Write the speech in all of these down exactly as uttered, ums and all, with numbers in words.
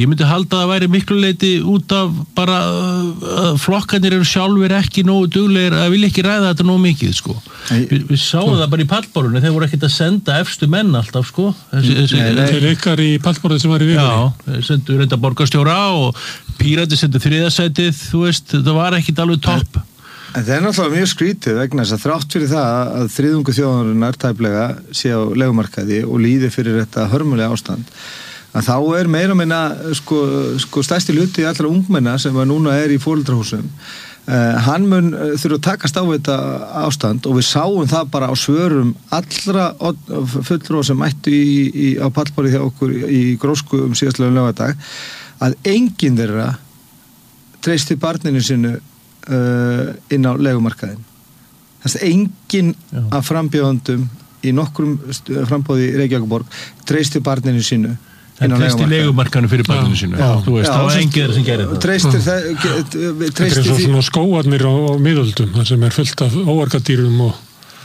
Ég myndi halda að það væri miklu leyti út af bara uh, flokkarnir eru sjálfur ekki nógu duglegir að vilja ekki ræða þetta nógu mikið, sko. Vi, við sáum það bara í pallborðinu, þeir voru ekkert að senda efstu menn alltaf, sko. Þessi, þessi, nei, nei. Þeir ykkar í pallborðinu sem var í vikunni. Já, þeir sendu reynda borgarstjóra og Pírati sendu þriðasætið, þú veist, það var ekkert alveg topp. En, en það er náttúrulega mjög skrítið vegna þess að þrátt fyrir það að þriðjungur þjóðarinnar tæplega sé á leigumarkaði og líði fyrir þetta hörmulega ástand, að þá er meira meina sko, sko stærsti hluti allra ungmenna sem að núna er í foreldrahúsum uh, hann mun þurfa að takast á þetta ástand og við sáum það bara á svörum allra fulltrúa sem mættu í, í, á pallborði hjá okkur í Grósku um síðastlega laugardag að enginn þeirra treysti barninu sinu uh, inn á leigumarkaðin. Þess að enginn Já. Af frambjóðandum í nokkrum frambóði í Reykjavíkurborg treysti barninu sinu en treysti leigumarkanum fyrir barninu sínu. Já, þú veist, það var enginn þeirra sem gerir það. Treystir það... Þetta er svo svona skóarnir á, á miðöldum, það sem er fullt af óargadýrum og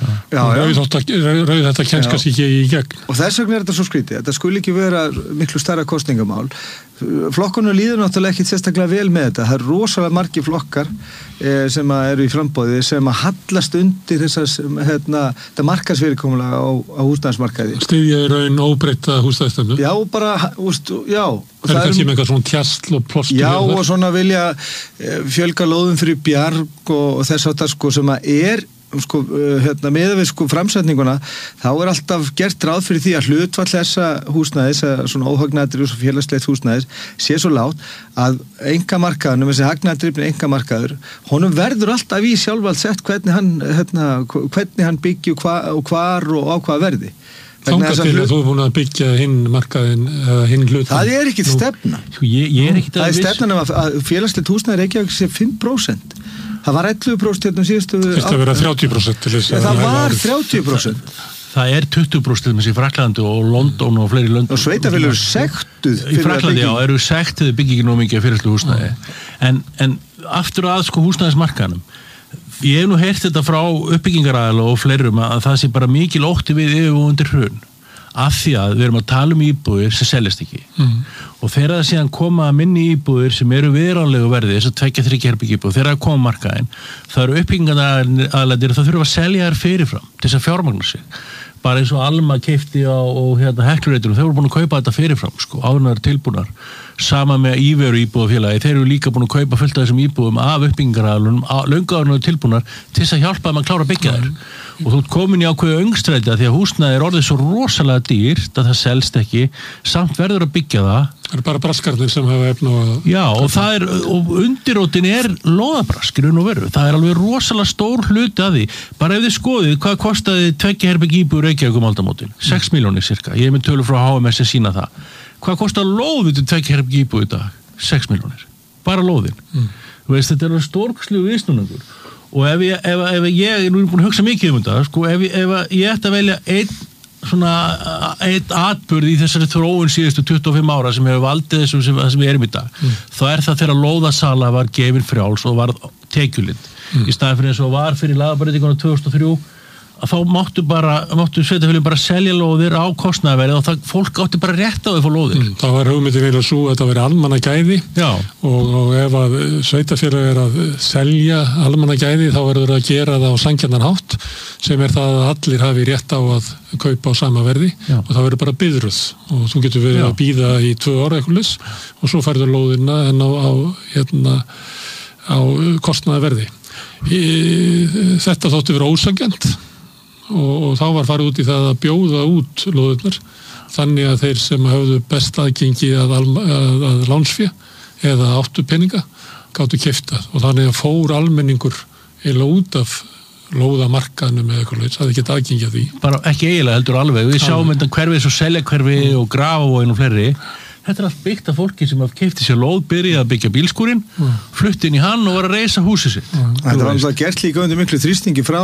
rauð þetta kennst kannski ekki í gegn. Og þess vegna er þetta svo skrítið. Þetta skuli ekki vera miklu stærra kosningamál. Flokkunum líður náttúrulega ekki sérstaklega vel með þetta. Það er rosalega margir flokkar eh, sem eru í framboði sem að hallast undir þessas hérna, þetta markaðsfyrirkomulega á, á húsnæðismarkaði. Styðja í raun óbreytta húsnæðisstefnu? Já, bara, úst, já. Það er kannski með eitthvað svona tjastl og plostur? Já, og svona vilja eh, fjölga lóðum fyrir bjarg og, og þess að það sko sem að er sko, hérna, með við sko framsetninguna þá er alltaf gert ráð fyrir því að hlutfall þessa húsnæðis, svona óhagnaðri og félagslegt húsnæðis sé svo lágt að einkamarkaðunum, þessi hagnaðrifni einkamarkaður, honum verður alltaf í sjálfvald sett hvernig hann, hérna, hvernig hann byggja og, hva, og hvar og á hvað verði. Þangað til að þú er búin að byggja hinn markaðin eða hinn hlutin. Það er ekkit stefna. Ég, ég er ekkit að það er stefnan að, að félagslegt húsnæði Reykjavík sé fimm prósent. Það var ellefu prósent hérna síðustu... Þetta að vera þrjátíu prósent til þess að... Það var þrjátíu prósent. Það er tuttugu prósent í Frakklandi og London og fleiri löndum. Og sveitafélög eru sektuð. Í Frakklandi, já, eru sektuð byggingin og mikið félagslegu húsnæði. En, en aftur að sko húsnæðismarkaðnum. Ég hef nú heyrt þetta frá uppbyggingaraðila og fleirum að það sé bara mikil ótti við yfirvofandi hrun. Af því að við erum að tala um íbúðir sem seljast ekki. Mm. Og þegar það síðan koma minni íbúðir sem eru viðránlegu verði, þess að tveggja þriggja herbergja íbúð, þegar það koma markaðinn, það eru uppbyggingaraðilar, það þurfa að selja þær fyrirfram til þess að fjármagna sig. Bara eins og Alma keypti á og hérna Heklureitunum, þeir voru búin að kaupa þetta fyrirfram, sko, áðurnar tilbúnar. Sama með Íveru íbúðafélagi, þeir eru líka búin að kaupa fullt af þessum íbúðum af uppbyggingaraðilunum, löngu áðurnar tilbúnar til þess að hjálpa þeim að klára að byggja þær. Og þú ert komin í ákveðu öngstræti að því að húsnæði er orðið svo rosalega dýrt að það selst ekki, samt verður að byggja það. Það er bara braskarnir sem hafa efna á að... Já, og það er, og undirrótin er lóðabraskir og veru. Það er alveg rosalega stór hluti að því. Bara ef þið skoðið, hvað kostaði tveggja herbergja íbúð Reykjavík um aldamótin? sex milljónir cirka. Ég er með tölu frá H M S að sína það. Hvað kostar lóðið til tveggja herbergja íbúð í dag? sex milljónir. Bara lóðin. Mm. Þú veist, þetta er stórkostlegur viðsnúningur. Og ef ég, ef, ef ég, nú er ég búin að hugsa mikið um þetta, sko, ef ég, ef ég ætti að velja einn svona, einn atburð í þessari þróun síðustu tuttugu og fimm ára sem hefur valdið þessum sem, sem við erum í dag, mm. þá er það þegar lóðasala var gefin frjáls og var tekjulind, mm. í staðan fyrir eins og var fyrir lagabreytinguna tvö þúsund og þrjú, að þá máttu bara, máttu sveitafélögin bara selja lóðir á kostnaðarverði og það, fólk átti bara rétt á því að fá lóðir. Mm, það var hugmyndin vel að sú að þetta veri almannagæði og, og ef að sveitafélög er að selja almannagæði þá verður að gera það á sanngjarnan hátt sem er það að allir hafi rétt á að kaupa á sama verði. Já. Og það verður bara biðröð og þú getur verið Já. Að bíða í tvö ára eitthvað og svo færður lóðina en á, á, hérna, á kostnaðarverði. Í, þetta þótti vera ósanngjarnt. Og, og þá var farið út í það að bjóða út lóðurnar þannig að þeir sem höfðu best aðgengi að, að, að lánsfé eða áttu peninga gátu keypt það og þannig að fór almenningur eða út af lóðamarkaðnum eða eitthvað leys, það er ekki aðgengi að því. Bara ekki eiginlega heldur alveg, við sjáum þetta hverfið svo selja hverfi mm. og Grafavogin og fleiri. Þetta er allt byggt af fólki sem hafði keypt sér lóð, byrjaði að byggja bílskúrin, mm. flutti inn í hann og var að reisa húsið sitt. Mm. Þetta var alltaf gert líka undir miklu þrýstingi frá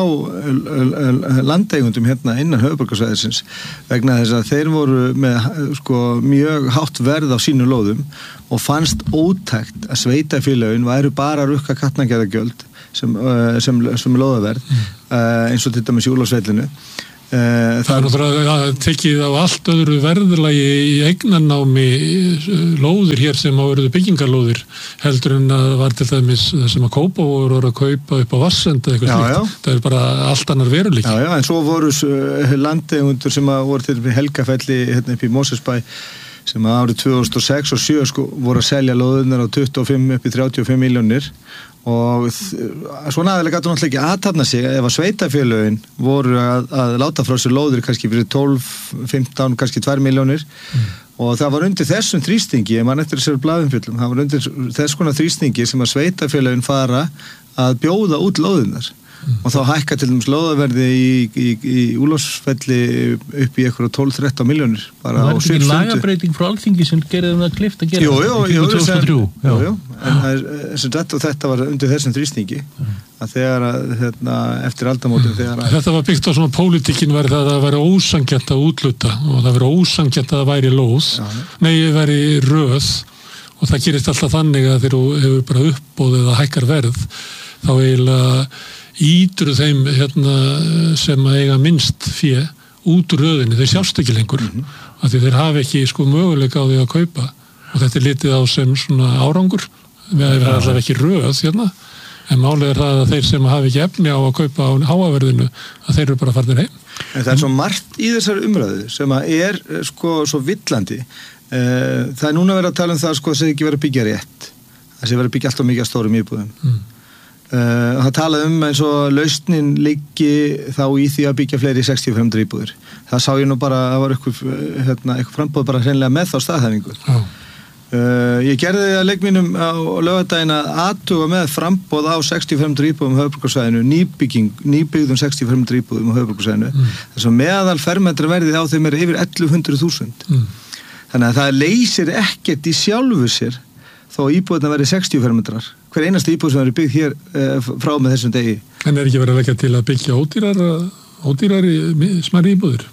landeigundum hérna innan höfuðborgarsvæðisins vegna þess að þeir voru með sko, mjög hátt verð á sínu lóðum og fannst ótækt að sveitafélögin væru bara að rukka katnagerðagjöld sem, sem, sem lóðaverð mm. eins og til dæmis Júlásvellinu. Það, það er náttúrulega tekið á allt öðru verðlagi í eignanámi lóðir hér sem á verðu byggingarlóðir heldur en að var til dæmis sem að Kópá voru að kaupa upp á Vassenda eitthvað já, slíkt. Já. Það er bara allt annar veruleiki. Já, já, en svo voru landeigundur sem að voru til Helgafelli hérna upp í Mosfellsbæ sem að árið tvö þúsund og sex og sjö sko, voru að selja lóðunar á tuttugu og fimm upp í þrjátíu og fimm milljónir og svona aðeins gætu náttúrulega ekki aðtapna sig ef að sveitafélögin voru að, að láta frá sér lóður kannski fyrir tólf, fimmtán, kannski tvær milljónir mm. og það var undir þessum þrýstingi, ef mann eftir þessari blaðumfjöllum, það var undir þess konar þrýstingi sem að sveitafélögin fara að bjóða út lóðunar mm. og þá hækka til dæmis lóðaverði í, í, í Úlfarsfelli upp í eitthvað tólf til þrettán milljónir bara á sjöfstundu. Það var ekki lagabreiting frá Alþingi sem gerði það klift að gera jú, jú, jú, tvö þúsund og þrjú. Jú, jú, en það er, þetta, þetta var undir þessum þrýstingi mm. að þegar að, hérna, eftir aldamótin þegar að... Þetta var byggt á svona pólitíkin var það að vera ósanngjarnt að útluta og það vera ósanngjarnt að það væri lóð, ja. Nei, væri röð og það gerist alltaf þannig að þegar þú hefur bara uppbóðið að hækkar verð þá eiginlega ítur þeim hérna, sem að eiga minnst fé út úr röðinni, þeir sjást ekki lengur mm-hmm. af því þeir hafa ekki sko möguleika á því að kaupa og þetta er litið á sem svona árangur við erum alltaf ekki röð hérna en málið er það að þeir sem hafa ekki efni á að kaupa á háaverðinu að þeir eru bara farnir heim. En það er svo margt í þessari umræðu sem að er sko svo villandi það er núna verið að tala um það sko að það ekki verið að byggja rétt það sé verið að byggja alltaf mikið að stórum íbúðum mm. Uh, það talaði um eins og lausnin liggi þá í því að byggja fleiri sextíu og fimm íbúðir. Það sá ég nú bara að það var eitthvað, hérna, eitthvað frambóð bara hreinlega með þá staðhæfingu. Oh. Uh, ég gerði það að leik mínum á laugardaginn að athuga með frambóð á sextíu og fimm íbúðum á höfuðborgarsvæðinu, nýbygging, nýbyggðum sextíu og fimm íbúðum á höfuðborgarsvæðinu. Mm. Þess að meðal fermetra verðið á þeim er yfir ellefu hundruð þúsund. Mm. Þannig að það leysir ekkert í sjálfu sér þó íbúðina verið sextíu fermetrar. Hver einasta íbúð sem verið byggð hér uh, frá með þessum degi. En er ekki verið að leggja til að byggja ódýrar, ódýrari smærri íbúður?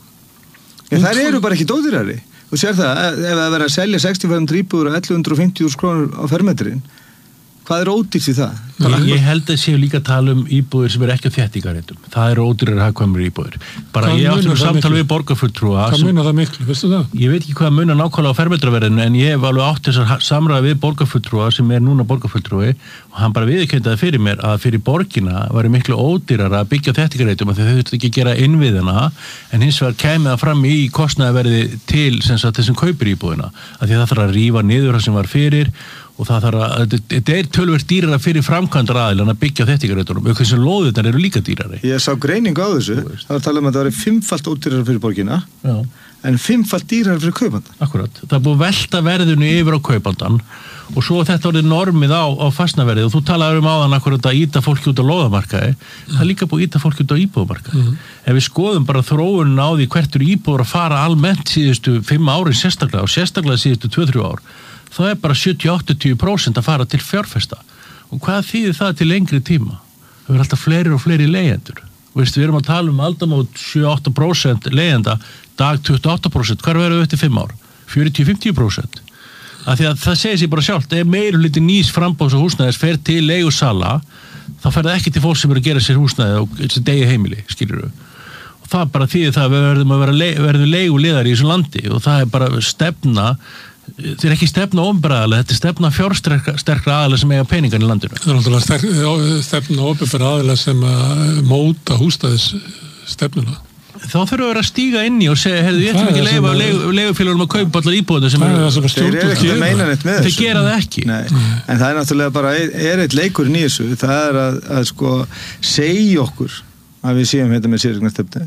Ja, þær eru bara ekki ódýrari. Þú sér það, ef það verið að selja sextíu og fimm íbúður og ellefu fimmtíu þúsund krónur á fermetrin, hvað er ódýrt í það? Ég, ég held að séu líka að tala um íbúðir sem er ekki á þéttingarréttum. Það eru ódýrar hagkvæmur íbúðir. Bara hvað ég átti um samtal við borgarfulltrúa. Hvað munar það miklu, veistu það? Ég veit ekki hvað munar nákvæmlega á fermetraverðinu en ég hef alveg átt þessar samræði við borgarfulltrúa sem er núna borgarfulltrúi og hann bara viðurkenndaði fyrir mér að fyrir borgina væri miklu ódýrar að byggja á þéttingarréttum af því þau þurftu ekki að gera innviðina en hins vegar kæmi það fram í kostnaðarverði til sem sagt þessum kaupir íbúðina af því það þarf að rífa niður það sem var fyrir og það þarf að, þetta er töluvert dýrara fyrir framkvæmdar aðilan að byggja á þéttingarréttunum, aukveð sem lóðirnar eru líka dýrari. Ég sá greiningu á þessu, það var að tala um að það var fimmfalt ódýrara fyrir borgina, já. En fimmfalt dýrara fyrir kaupandan. Akkurat, það er búið að velta verðinu yfir á kaupandan og svo þetta orðið normið á, á fastnaverðið og þú talaður um áðan akkurat að íta fólki út á lóðamarkaði, mm. það er líka búið að íta fólki út á íbúðamarkaði. Mm. Ef við skoðum bara þróunin á því hvert eru íbúður að fara almennt síðustu fimm árin sérstaklega og sérstaklega síðustu tvö til þrjú ár þá er bara sjötíu til áttatíu prósent að fara til fjárfesta. Og hvað þýðir það til lengri tíma? Það er alltaf fleiri og fleiri leigjendur. Við erum að tala um aldamót sjö til átta prósent leigjenda, dag tuttugu og átta prósent. Hvað verður þetta fimm ár? fjörutíu til fimmtíu prósent. Af því að það segir sér bara sjálft, ef meirihluti nýs framboðs og húsnæðis fer til leigusala, þá fer það ekki til fólk sem eru að gera sér húsnæði og þessi degi heimili, skilurðu. Og það bara þýðir það að við verðum að vera verðum leiguliðar í þessu landi og það er bara stefna þetta er ekki stefna ómberaðalega, þetta er stefna fjársterkra aðalega sem eiga peningan í landinu. Það er náttúrulega stefna ómberaðalega aðalega sem að móta húsnæðis stefnuna. Þá þurfum við að stíga inn í og segja, heyrðu, ég ætlum ekki að leifa legu, legufélagum að kaupa allar íbúðuna sem eru... Þeir eru ekki að meina neitt með þessu. Þeir gera það ekki. Nei, en það er náttúrulega bara, er eitt leikur í þessu, það er að, að sko segja okkur að við séum hérna með séreignarstefnu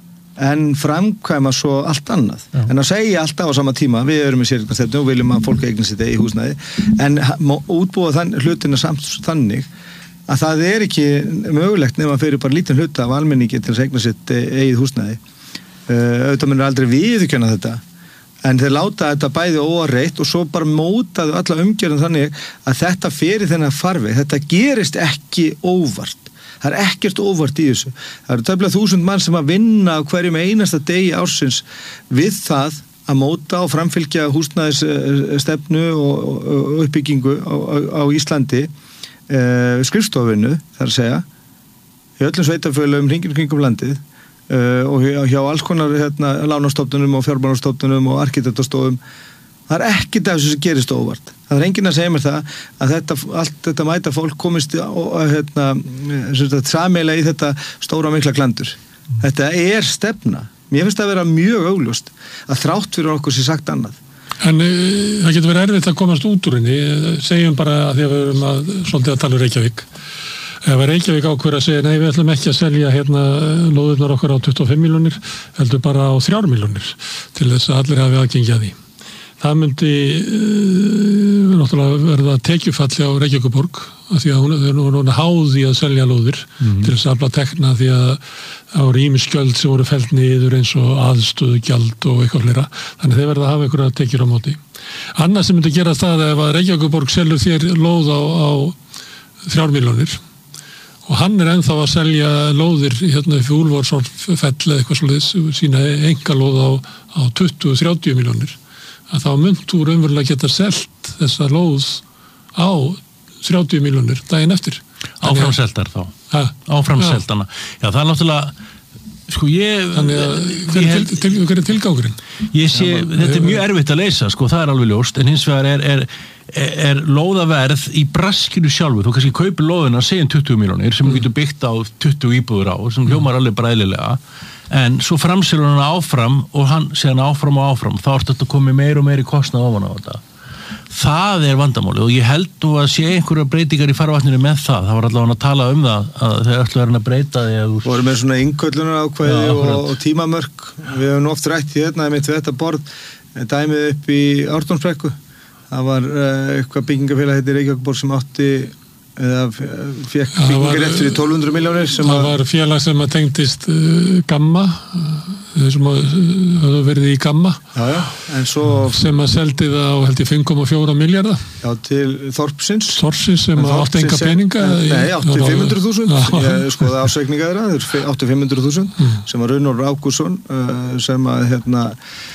en framkvæma svo allt annað. Já. En að segja alltaf á sama tíma, við erum með séreignarstefnu og viljum að fólk eigna sitt í húsnæði, en útbúa þann, hlutina samt þannig að það er ekki mögulegt nema fyrir bara lítinn hluta af almenningi til að segna sitt eigið húsnæði. Uh, auðvitað munir aldrei viðurkenna þetta, en þeir láta þetta bæði óreitt og svo bara mótaðu alla umgjörðum þannig að þetta fyrir þennan farveg, þetta gerist ekki óvart. Það er ekkert óvart í þessu. Það eru tæplega þúsund mann sem að vinna á hverjum einasta degi ársins við það að móta og framfylgja húsnæðisstefnu og, og uppbyggingu á, á Íslandi uh, skrifstofinu, þar að segja í öllum sveitafélögum hringinn kringum landið uh, og hjá alls konar hérna, lánastofnunum og fjármálastofnunum og arkitektastofum. Það er ekki það sem gerist óvart. Það er enginn að segja mér það að þetta, allt þetta mæta fólk komist hérna, sameiginlega í þetta stóra mikla glandur. Mm. Þetta er stefna. Mér finnst það að vera mjög augljóst að þrátt fyrir okkur sé sagt annað. En uh, það getur verið erfitt að komast út úr henni. Segjum bara að því að við erum að, svolítið að tala um Reykjavík. Ef Reykjavík ákveður að segja nei, við ætlum ekki að selja hérna lóðirnar okkar á tuttugu og fimm milljónir, heldur bara á þrjár milljónir til þess að allir hafi aðgengi að því. Það myndi uh, náttúrulega verða tekjufalli á Reykjavíkurborg af því að hún er núna háð í að selja lóðir mm. til þess að afla tekna því að á ýmisgjöld sem voru felld niður eins og aðstöðugjald og eitthvað fleira. Þannig þeir verða að hafa einhverja tekjur á móti. Annað sem myndi gera það ef að Reykjavíkurborg selur þér lóð á, á þrjár milljónir og hann er ennþá að selja lóðir hérna fyrir Úlfarsfell eða eitthvað svolítið sína engalóð á, á tuttugu til þrjátíu milljónir. Að þá mynd þú raunverulega geta selt þessa lóð á þrjátíu milljónir daginn eftir. Áframseldar þá. Ha? Áframseldana. Já. Já, það er náttúrulega, sko ég... Þannig að hver er, til, til, hver er tilgangurinn? Ég sé, Já, þetta er mjög erfitt að leysa, sko, það er alveg ljóst, en hins vegar er, er, er, er lóðaverð í braskinu sjálfu. Þú kannski kaupir lóðina að segja tuttugu milljónir sem mm. getur byggt á tuttugu íbúður á, sem hljómar alveg bara eðlilega. En svo framselur hann áfram og hann sé hann áfram og áfram. Þá er þetta komið meir og meir í kostnað ofan á þetta. Það er vandamálið og ég held nú að sé einhverja breytingar í farvatninu með það. Það var allavega að tala um það að þeir ætlu að breyta því að... Þú voru með svona innköllunar ákvæði ja, og, og tímamörk. Við hefum oft rætt í þetta með þetta borð dæmið upp í Ártúnsbrekku. Það var uh, eitthvað byggingafélag heitir Reykjavíkurborg sem átti eða fekk byggingarétt fyrir tólf hundruð milljónir sem það var félag sem að tengdist uh, Gamma þeir sem hafðu verið í Gamma já, já. En svo, sem að seldi það á held ég fimm komma fjóra milljarða já, til Þorpsins Þorpsins sem átti enga peninga en, nei, átti fimm hundruð þúsund ég skoði ásreikninga þeirra, þeir átti fimm hundruð þúsund mm. sem var Runólfur Ágústsson uh, sem að hérna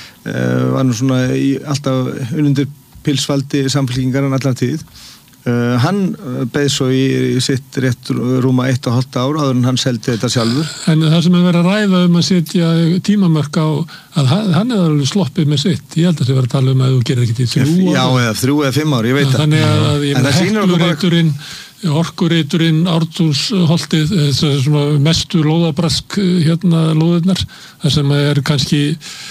uh, var nú svona í alltaf unundir pilsfaldi samfélkingar en allar tíð Uh, hann beið svo í, í sitt rétt rúma eitt og hálft ár áður en hann seldi þetta sjálfur. En það sem er verið að ræða um að setja tímamörk á að hann er alveg sloppið með sitt ég held að það verið að tala um að þú gerir ekki til þrjú já eða þrjú eða fimm ár, ég veit það þannig að, að ég með heklureiturinn orkureiturinn, Ártúnsholtið svona mestu lóðabrask hérna lóðirnar það sem er kannski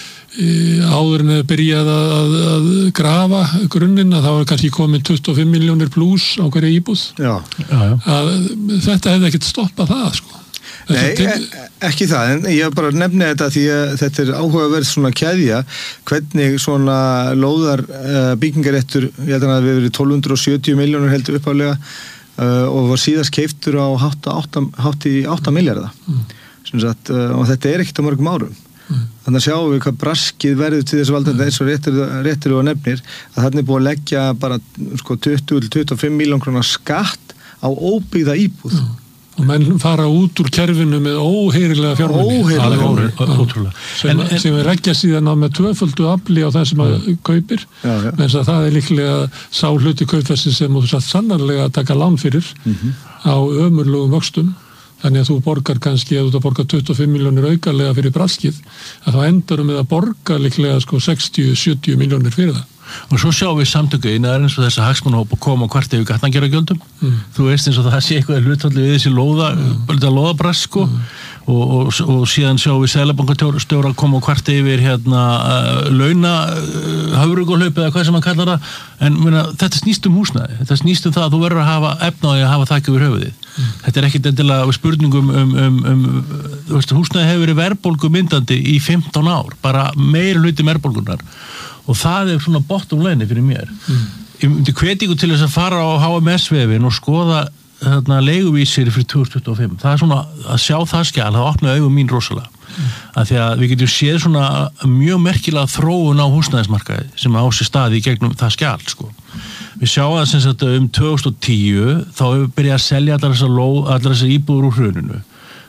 áður en að byrjað að, að, að grafa grunninn að það var kannski komin tuttugu og fimm milljónir pluss á hverja íbúð já. Já, já. Að þetta hefði ekkert stoppað það sko. Nei, til... ekki það en ég bara nefni þetta því að þetta er áhugaverð svona keðja hvernig svona lóðar uh, byggingaréttur, ég held að það hefði verið tólf hundruð og sjötíu milljónir heldur uppálega uh, og var síðast keiftur á hátt í átta milljarða mm. sagt, uh, og þetta er ekkert á mörgum árum Mm. Þannig að sjáum við hvað braskið verður til þessu valdandi eins og réttir, réttir og nefnir að þarna er búið að leggja bara sko, tuttugu til tuttugu og fimm milljón króna skatt á óbyggða íbúð mm. og menn fara út úr kerfinu með óheyrilega fjármuni óheyrilega sem, sem er leggja síðan á með tvöföldu afli á það sem að mm. kaupir menn að það er líklega sá hluti kaupfessi sem þú satt sannarlega að taka lán fyrir mm-hmm. á ömurlegum vöxtum þannig að þú borgar kannski, ef þú borgar tuttugu og fimm milljónir aukalega fyrir braskið, að þá endur með að borga líklega sko sextíu til sjötíu milljónir fyrir það. Og svo sjáum við samtöku innan eins og þess að hagsmunahópa koma og hvart yfir gatnagerðargjöldum. Mm. Þú veist eins og það sé eitthvað hlutfalli við þessi lóða, mm. lóðabrask sko. Mm. Og, og, og síðan sjáum við Seðlabankastjóra koma og hvart yfir hérna uh, launa uh, hafrugólaup eða hvað sem hann kallar það. En mena, þetta snýst um húsnæði. Þetta snýst um það að þú verður að hafa efna á því að hafa þakka yfir höfuðið. Mm. Þetta er ekkit endilega spurningum um, um, um, um þú veist, húsnæði hefur verið verðbólgu myndandi í fimmtán ár, bara meir hluti verðbólgunar. Og það er svona bottom line fyrir mér. Mm. Ég myndi hvetja ykkur til þess að fara á H M S-vefinn og skoða þarna leiguvísir fyrir tvö þúsund tuttugu og fimm. Það er svona að sjá það skjal, það opnaði augum mín rosalega. Mm. Að því að við getum séð svona mjög merkilega þróun á húsnæðismarkaði sem á sér staði í gegnum það skjal, sko. Við sjáum að sem sagt um tvö þúsund og tíu þá hefur byrjað að selja allar þessar, allar þessar íbúður úr hruninu.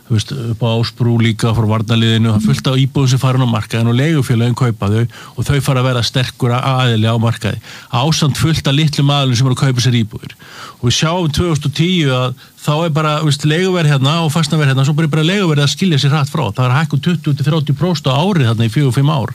þú veist, upp á Ásbrú líka frá varnarliðinu, það fullt á íbúðum sem fara á markaðin og leigufélögin kaupa þau og þau fara að vera sterkur aðili á markaði ásamt fullt af litlum aðilum sem eru að kaupa sér íbúðir og við sjáum tvö þúsund og tíu að þá er bara, þú veist, leiguverð hérna og fastnaverð hérna, svo bara, bara leiguverð að skilja sér hratt frá, það er hækkun tuttugu til þrjátíu prósent á árið þarna í fjögur til fimm ár.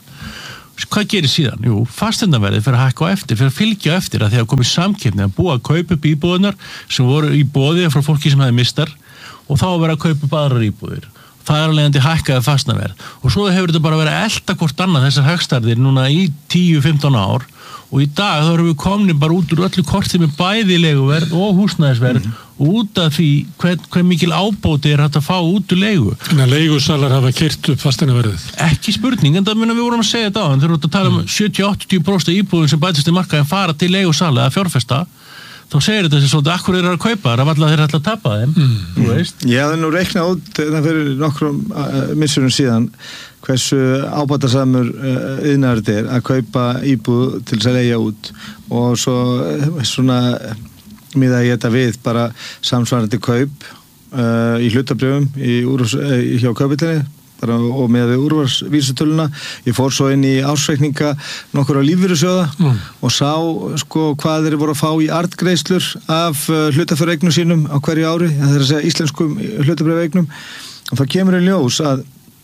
Hvað gerir síðan? Jú, fasteignaverðið fyrir að hækka á eftir, fyrir að fylgja á eftir að því að komið samkeppni að búa að kaupa upp íbúðunar sem voru í boði frá fólki sem hefði mistar og þá að vera að kaupa upp aðrar íbúðir. Það er alveg andi hækkaði fasteignaverð og svo hefur þetta bara verið að elta hvort annað þessar hagstærðir núna í tíu til fimmtán ár og í dag þá erum við komni bara út úr öllu kortið með bæði leiguverð og húsnæðisverð mm. og út af því hver, hver mikil ábóti er hægt að fá út úr leigu. Þannig að leigusalar hafa keyrt upp fasteignaverðið? Ekki spurning, en það munum við vorum að segja þetta á, en þegar við erum að tala um mm. sjötíu til áttatíu prósent íbúðum sem bætist í markaðin fara til leigusala að fjárfesta, þá segir þetta sem svolítið akkur er að kaupa, það er alltaf þeir ætla að tapa þeim, mm. þú veist. Ég hafði nú reiknað út þannig fyrir nokkrum missurum síðan hversu ábatasamur iðnaður þetta er að kaupa íbúð til þess að leigja út og svo svona miða ég þetta við bara samsvarandi kaup uh, í hlutabrjöfum í, í hjá kaupitinni bara og með úrvarsvísitöluna. Ég fór svo inn í ársreikninga nokkur á lífeyrissjóða mm. og sá sko hvað þeir voru að fá í arðgreiðslur af uh, hlutafjáreignum sínum á hverju ári, það er að segja íslenskum hlutafjáreignum og það kemur í ljós að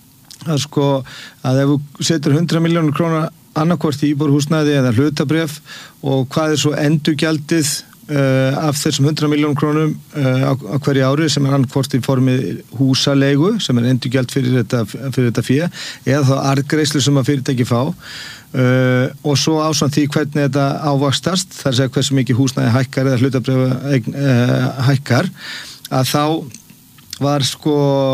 að sko að ef þú setur hundrað milljónir króna annarkvort í íbúðarhúsnæði eða hlutabréf og hvað er svo endurgjaldið uh, af þessum hundrað milljónum krónum uh, á, á hverju ári sem er annarkvort í formi húsaleigu sem er endurgjald fyrir þetta, fyrir þetta fé eða þá arðgreiðslu sem að fyrirtæki fá uh, og svo ásamt því hvernig þetta ávakstast, það er að segja hversu mikið húsnæði hækkar eða hlutabréf uh, hækkar að þá var sko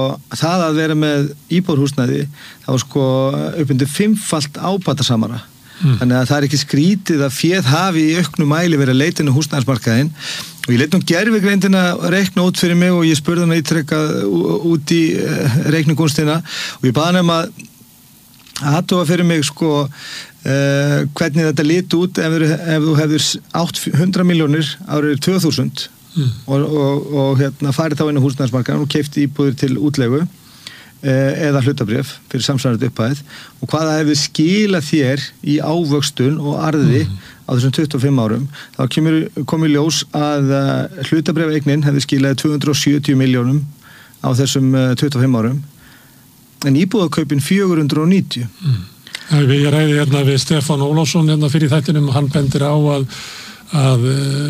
það að vera með íbúðarhúsnæði það var sko uppundir fimmfalt ábatasamara mm. þannig að það er ekki skrítið að féð hafi í auknum mæli verið að leita inn á húsnæðismarkaðinn og ég leit nú gervigreindina reikna út fyrir mig og ég spurði hann að ítrekka út í reikningunstina og ég baði hann að aðtóa fyrir mig sko uh, hvernig þetta liti út ef, ef þú hefur átt hundrað milljónir árið tvö þúsund Mm. og, og, og hérna farið þá inn á húsnæðismarkaðinn og keypti íbúðir til útleigu eh, eða hlutabréf fyrir samsvarandi upphæð og hvaða hefði skilað þér í ávöxtun og arði mm. á þessum tuttugu og fimm árum þá kemur, kom í ljós að uh, hlutabréfaeignin hefði skilað tvö hundruð og sjötíu milljónum á þessum uh, tuttugu og fimm árum en íbúðarkaupin fjögur hundruð og níutíu mm. Ég ræði hérna við Stefán Ólafsson hérna fyrir þættinum og hann bendir á að að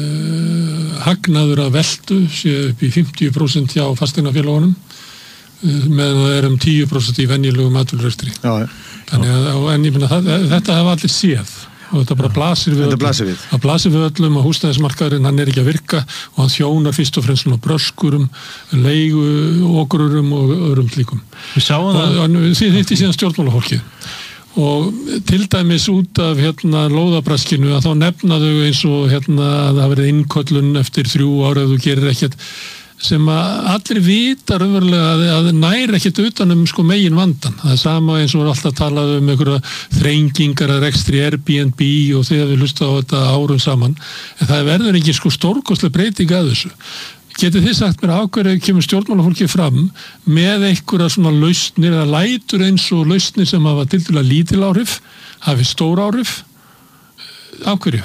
uh, hagnaður að veltu sé upp í fimmtíu prósent hjá fasteignafélögunum uh, meðan það er um tíu prósent í venjulegum atvinnurekstri. Þannig að en ég finna það, þetta hafa allir séð og þetta bara blasir við, blasir við. Það blasir við öllum að húsnæðismarkaðurinn hann er ekki að virka og hann þjónar fyrst og fremst svona bröskurum, leigu, okrurum og öðrum slíkum. Við sáum það. Og, og því þetta er síðan stjórnmálafólkið. Og til dæmis út af hérna lóðabraskinu að þá nefnaðu eins og hérna að það verið innköllun eftir þrjú ára ef þú gerir ekkert sem að allir vita raunverulega að, að næri ekkert utan um sko megin vandan. Það er sama eins og alltaf talað um einhverja þrengingar að rekstri Airbnb og þegar við hlusta á þetta árum saman en það verður ekki sko stórkostleg breyting að þessu. Getið þið sagt mér á hverju kemur stjórnmálafólki fram með einhverja svona lausnir eða lætur eins og lausnir sem hafa tildulega lítil áhrif, hafi stór áhrif á hverju?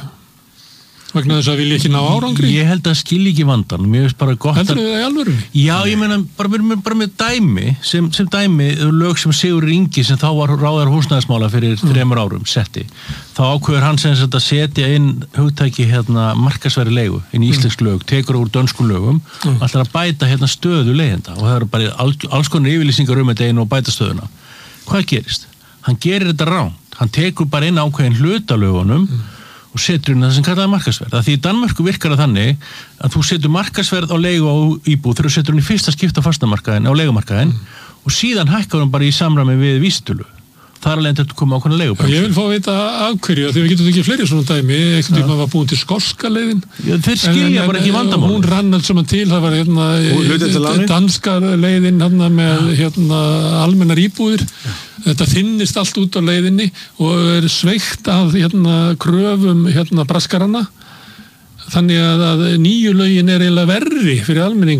Vegna þess að vilja ekki ná árangri? Ég held að skilja ekki vandan, mér finnst bara gott Heldur þið það í alvörunni? Já, ég meina bara, bara, bara með dæmi sem, sem dæmi, lög sem Sigurður Ingi sem þá var ráðar húsnæðismála fyrir mm. þremur árum setti, þá ákveður hann sem að setja inn hugtæki hérna markasværi leigu, inn í íslensk lög tekur úr dönsku lögum, mm. alltaf að bæta hérna stöðu leigjenda og það eru bara all, alls konar yfirlýsingar um þetta einu og bæta stöðuna. Hvað gerist? Hann gerir þetta ránt, hann tekur bara inn ákveðin hlutalögunum mm. og setur inn það sem kallaði markaðsverð. Það því í Danmörku virkar það þannig að þú setur markaðsverð á leigu á íbúð þegar þú setur hún í fyrsta skipta á fastamarkaðin, á leigumarkaðin mm. og síðan hækkar hún bara í samræmi við vísitölu. Það er alveg endur að koma á konar leigubremsu. Ég vil fá að vita af hverju, því við getum ekki fleiri svona dæmi, einhvern tíma var búin til skorska leiðin. Já, þeir skilja bara ekki vandamál. Hún rann alls saman til, það var hérna danska leiðin hérna með hérna almennar íbúðir. Þetta þinnist allt út á leiðinni og er sveikt af hérna kröfum hérna braskarana. Þannig að, að nýju lögin er eiginlega verri fyrir almenning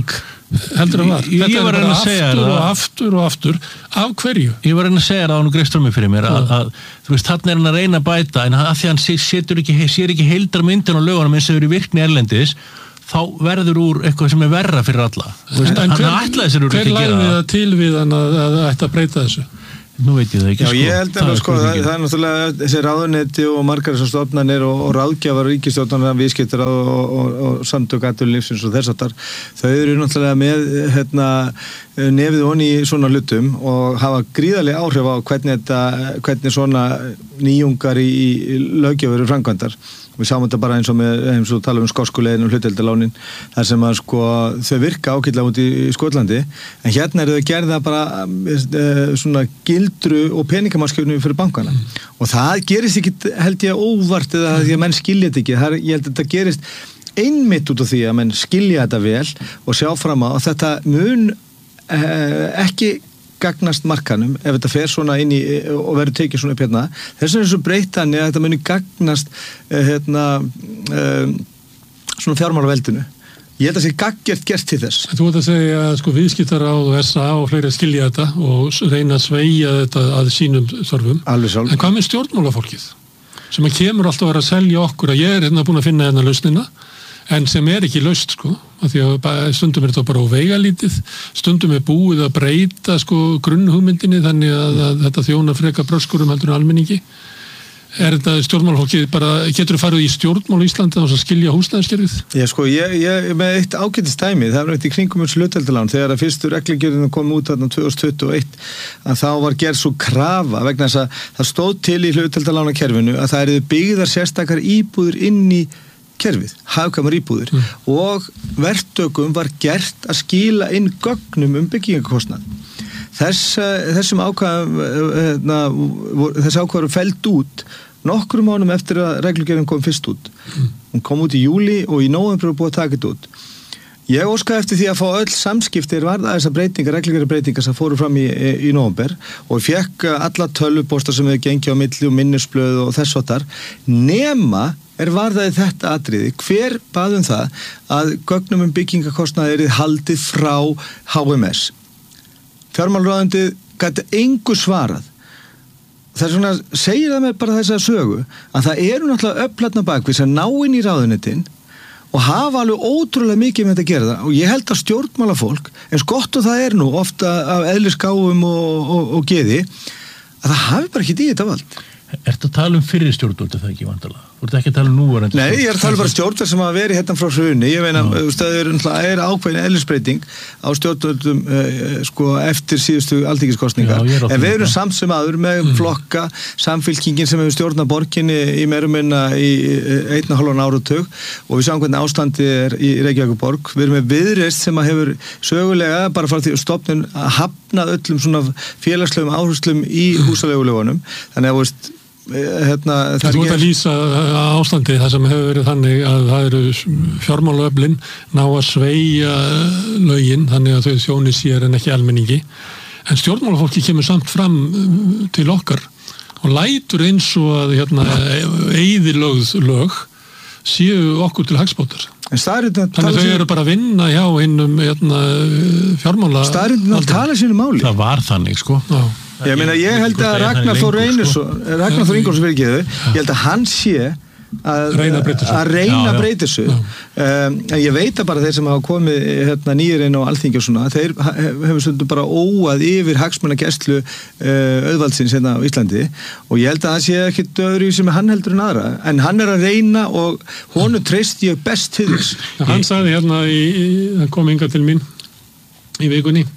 heldur að var. Ég, Þetta ég var er að bara segja aftur og að, aftur og aftur af hverju? Ég var að segja það á nú greifströmmi fyrir mér að, að þú veist, þarna er hann að reyna að bæta en að því hann setur ekki, sér ekki heildar myndin á lögunum eins og eru virkni erlendis þá verður úr eitthvað sem er verra fyrir alla. Veist, en hver, hann ætlaði sér úr ekki að gera það. Hver lagði það til við hann að það ætti að breyta þessu? Nú veit ég það ekki. Já, sko. ég held að það, sko, það, það er náttúrulega þessi ráðuneyti og margar þessar stofnanir og, og ráðgjafar ríkisstjórnar, viðskiptar og, og, og, og samtök atvinnulífsins og þess aftar, þau eru náttúrulega með hérna, nefið honni í svona hlutum og hafa gríðarlega áhrif á hvernig, þetta, hvernig svona nýjungar í, í löggjöf eru framkvæmdar. Við sáum þetta bara eins og með, eins og tala um skoskulegin og hlutdeildarlánin, þar sem að sko þau virka ágætlega út í Skotlandi, en hérna eru þau gerða bara e, svona gildru og peningamannskjöfnu fyrir bankana. Mm. Og það gerist ekki, held ég, óvart eða því að menn skilja þetta ekki. Það, ég held að þetta gerist einmitt út af því að menn skilja þetta vel og sjá fram á að þetta mun e, ekki gagnast markanum ef þetta fer svona inn í og verður tekið svona upp hérna. Þess vegna er svo breytt þannig að þetta muni gagnast eh, hérna eh, svona fjármálaveldinu. Ég held að það sé gaggjert gert til þess. Þú ert að segja að sko viðskiptaráð og S A og fleiri skilja þetta og reyna að sveigja þetta að sínum þörfum. Alveg sjálf. En hvað með stjórnmálafólkið? Sem að kemur alltaf að vera að selja okkur að ég er hérna búin að finna hérna lausnina en sem er ekki laust sko, af því að stundum er þetta bara óveigalítið, stundum er búið að breyta sko grunnhugmyndinni þannig að, að þetta þjóna freka bröskurum heldur en almenningi. Er þetta stjórnmálfólkið bara, getur þú farið í stjórnmál í Íslandi og skilja húsnæðiskerfið? Já sko, ég er með eitt ágætist dæmi, það var eitt í kringum um hlutdeildarlán, þegar að fyrstu reglugerðin kom út þarna tvö þúsund tuttugu og eitt, að þá var gerð svo krafa vegna þess að það stóð til í hlutdeildarlánakerfinu að það eru byggðar sérstakar íbúður inn í kerfið, hagkvæmar íbúðir mm. og verktökum var gert að skila inn gögnum um byggingakostnað. Þess, þessum ákvæðum þessi ákvæðum feld út nokkrum mánum eftir að reglugerðin kom fyrst út. Mm. Hún kom út í júli og í nóvember var búið að taka þetta út. Ég óskaði eftir því að fá öll samskiptir varða þessar breytingar, reglugerðar breytingar sem fóru fram í, í nóvember og fekk alla tölvupósta sem við gengi á milli og minnisblöð og þess og þar nema er varðaði þetta atriði. Hver baðum það að gögnum um byggingakostnaði er haldið frá H M S? Fjármálaráðuneytið gæti engu svarað. Það er svona, segir það mér bara þessa sögu að það eru náttúrulega öflatna bakvið sem ná inn í ráðuneytin og hafa alveg ótrúlega mikið með þetta að gera það og ég held að stjórnmálafólk, eins gott og það er nú ofta af eðlisgáfum og, og, og geði, að það hafi bara ekki í þetta vald. Ertu að tala um fyrir stjórnvöld það ekki vandalega? Þú ert ekki að tala um núverandi? Nei, ég er að tala bara stjórnvöld sem hafa verið hérna frá hruni. Ég meina, það er, er ákveðin eðlisbreyting á stjórnvöldum uh, sko, eftir síðustu alþingiskosningar. En við erum samt sem aður með mm. flokka, samfylkingin sem hefur stjórnað borginni í meirum minna í einna hálfan áratug og við sjáum hvernig ástandi er í Reykjavíkurborg. Við erum með Viðreisn sem hefur sögulega bara frá því stofnun að hafna öllum svona félagslegum áherslum í húsaleigulögunum. Þannig að, veist, hérna, það er að lýsa ástandi það sem hefur verið þannig að það eru fjármálaöflin ná að sveigja lögin þannig að þau þjóni sér en ekki almenningi en stjórnmálafólki kemur samt fram til okkar og lætur eins og að hérna, eyðilögð lög séu okkur til hagsbótar. Þannig að þau eru bara að vinna hjá hinnum hérna, fjármála staðrindin að tala sínu máli. Það var þannig sko. Já. Ég meina, ég held að Ragnar Þór Einarsson, Ragnar Þór Ingólfsson fyrir geðu, ég held að hann sé að reyna að breyta þessu. Að reyna að breyta þessu. Um, en ég veit að bara þeir sem hafa komið hérna, nýjir inn á Alþingi og svona, þeir hefur stundum bara óað yfir hagsmunagæslu uh, auðvaldsins hérna á Íslandi og ég held að það sé ekkit öðru sem hann heldur en aðra. En hann er að reyna og honum treysti ég best til þess. Hann sagði hérna, í, hann kom hingað til mín í vikunni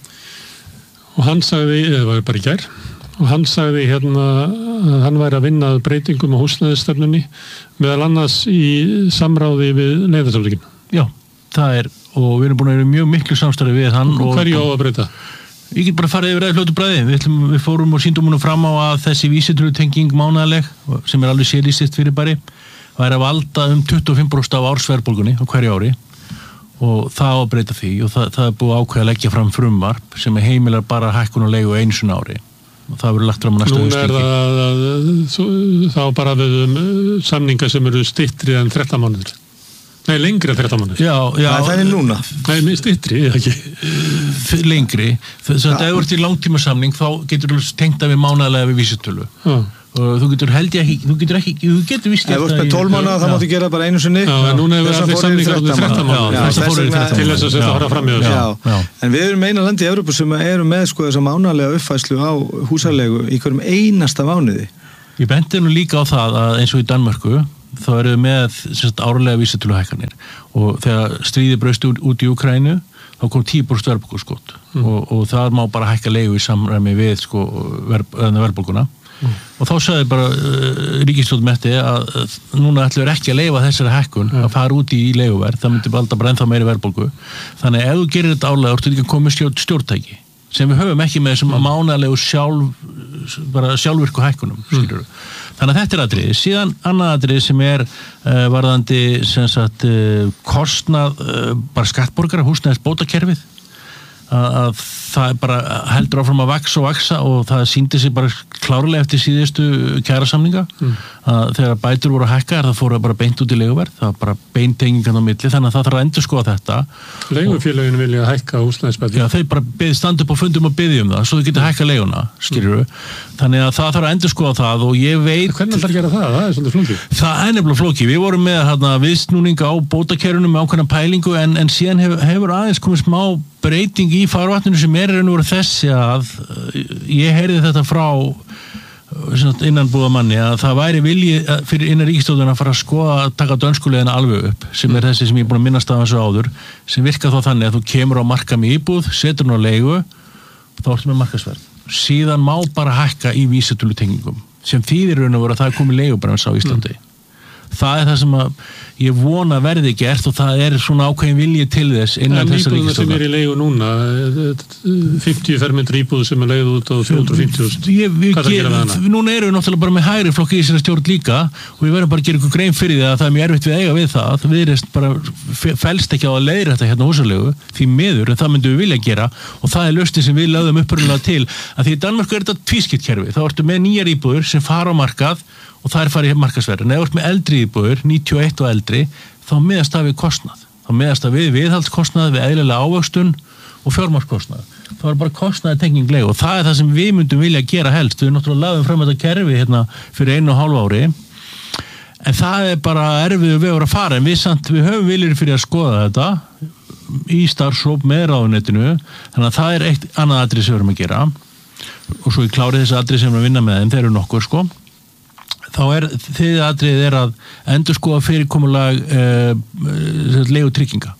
og hann sagði, eða var bara í gær, og hann sagði hérna að hann væri að vinna að breytingum á húsnæðisstefnunni meðal annars í samráði við Neytendasamtökin. Já, það er, og við erum búin að vera mjög miklu samstarfi við hann. Og hverju á að breyta? Ég get bara farið yfir að hljótu bræði. Við, ætlum, við fórum og síndum húnum fram á að þessi vísitölutenging mánaðaleg, sem er alveg sérlýsitt fyrirbæri, væri að valda um tuttugu og fimm prósent af ársverðbólgunni á hverju ári. Og það á að breyta því og það, það er búið ákveð að leggja fram frumvarp sem er heimilar bara hækkun og leigu einu svona ári og það verður lagt fram á næsta haustþingi. Nú er það að, þá bara við um samninga sem eru styttri en þrettán mánuðir. Nei, lengri en þrettán mánuðir. Já, já. Það er núna. Nei, minnst yttri, eða ekki? Lengri. Þess að ef þú ert í langtímasamning þá getur þú tengt að við mánaðlega við vísitölu. Já. Og þú getur held ég ekki, þú getur ekki, þú getur vist þetta. Ef þú ert með tólf mánaða þá máttu gera bara einu sinni. Já, en núna hefur allir samningar á þrettán mánuðir. Til þess að setja fara fram í þessu. Já, en við erum eina landi í Evrópu sem eru með sko þessa mánaðlega uppfærslu á húsalegu í hverjum einasta mánuði. Ég bendi nú líka á það að eins og í Danmörku þá eru við með sérst, árlega vísitöluhækkanir og þegar stríði braust út, út í Úkraínu þá kom tíu prósent verðbólguskot mm. og, og það má bara hækka leigu í samræmi við sko, verð, verðbólguna mm. og þá sagði bara uh, ríkisstjórn Metti að uh, núna ætlum við ekki að leyfa þessari hækkun mm. að fara út í leiguverð, það myndi alltaf bara ennþá meiri verðbólgu, þannig að ef þú gerir þetta árlega, þú ert ekki að koma stjórn, stjórntæki sem við höfum ekki með þessum mm. mánalegu sjálf, bara sjálfvirku hækkunum, skilur við. Þannig að þetta er atriði. Síðan annað atriði sem er uh, varðandi sem sagt, uh, kostnað, uh, bara skattborgara, húsnæðis bótakerfið, að, að það er bara heldur áfram að vaksa og vaksa og það sýndi sig bara klárlega eftir síðustu kjarasamninga mm. að þegar bætur voru að hækka það fóru bara beint út í leiguverð, það var bara beintengingan á milli, þannig að það þarf að endurskoða þetta. Leigufélögin vilja hækka húsnæðisbætur? Já, þau bara beð, standa upp á fundum og biðja um það, svo þau geta hækka leiguna, skilurðu. Mm. Þannig að það þarf að endurskoða það og ég veit... Hvernig þarf að gera það? Það er svolítið flókið. Það er nefnilega flókið. Við vorum með hérna, viðsnúninga á bótakerfinu með ákveðna pælingu en, en síðan hef, hefur aðeins komið smá breyting í farvatninu sem er raun og veru þessi að ég heyrði þetta frá innanbúða manni að það væri vilji fyrir innan ríkisstjórnina að fara að skoða að taka dönskuleiðina alveg upp sem er þessi sem ég er búin að minnast af þessu áður sem virkar þá þannig að þú kemur á marka með íbúð, setur hún á leigu þá ertu með markasverð. Síðan má bara hækka í vísitölutengingum sem þýðir raun og veru að það er komið leigubremsa á Íslandi. Mm. Það er það sem að ég vona verði gert og það er svona ákveðin vilji til þess innan þessar ríkisstjórnar. En íbúðuna sem er í leigu núna, fimmtíu fermetra íbúð sem er leigð út á þrjú hundruð fimmtíu þúsund, hvað það gera með hana? Núna erum við náttúrulega bara með hægri flokki í þessari stjórn líka og við verðum bara að gera ykkur grein fyrir því að það er mjög erfitt við eiga við það. Við erum bara felst ekki á að leiðra þetta hérna húsalegu því miður en það myndum við vilja gera og það er lausnin sem við lögðum upprunalega til að því í Danmörku er þetta tvískiptkerfi. Þá ertu með nýjar íbúðir sem fara á markað og það er farið í markaðsverð. En ef þú ert með eldri íbúðir, níutíu og eitt og eldri, þá miðast það við kostnað. Þá miðast það við viðhaldskostnað, við eðlilega ávöxtun og fjármagnskostnað. Það var bara kostnaði tenging leigu og það er það sem við myndum vilja gera helst. Við náttúrulega lagðum fram þetta kerfi hérna fyrir einu og hálfu ári. En það er bara erfiður vegur að fara. En við, samt, við höfum viljur fyrir að skoða þetta í starfshóp með ráðuneytinu. Þannig að það er eitt annað atrið sem við erum að gera. Og svo ég klárið þessi atrið sem við erum að vinna með þeim, þeir eru nokkur sko. Þá er þriðja atriðið er að endurskoða fyrirkomulag uh, leigutrygginga.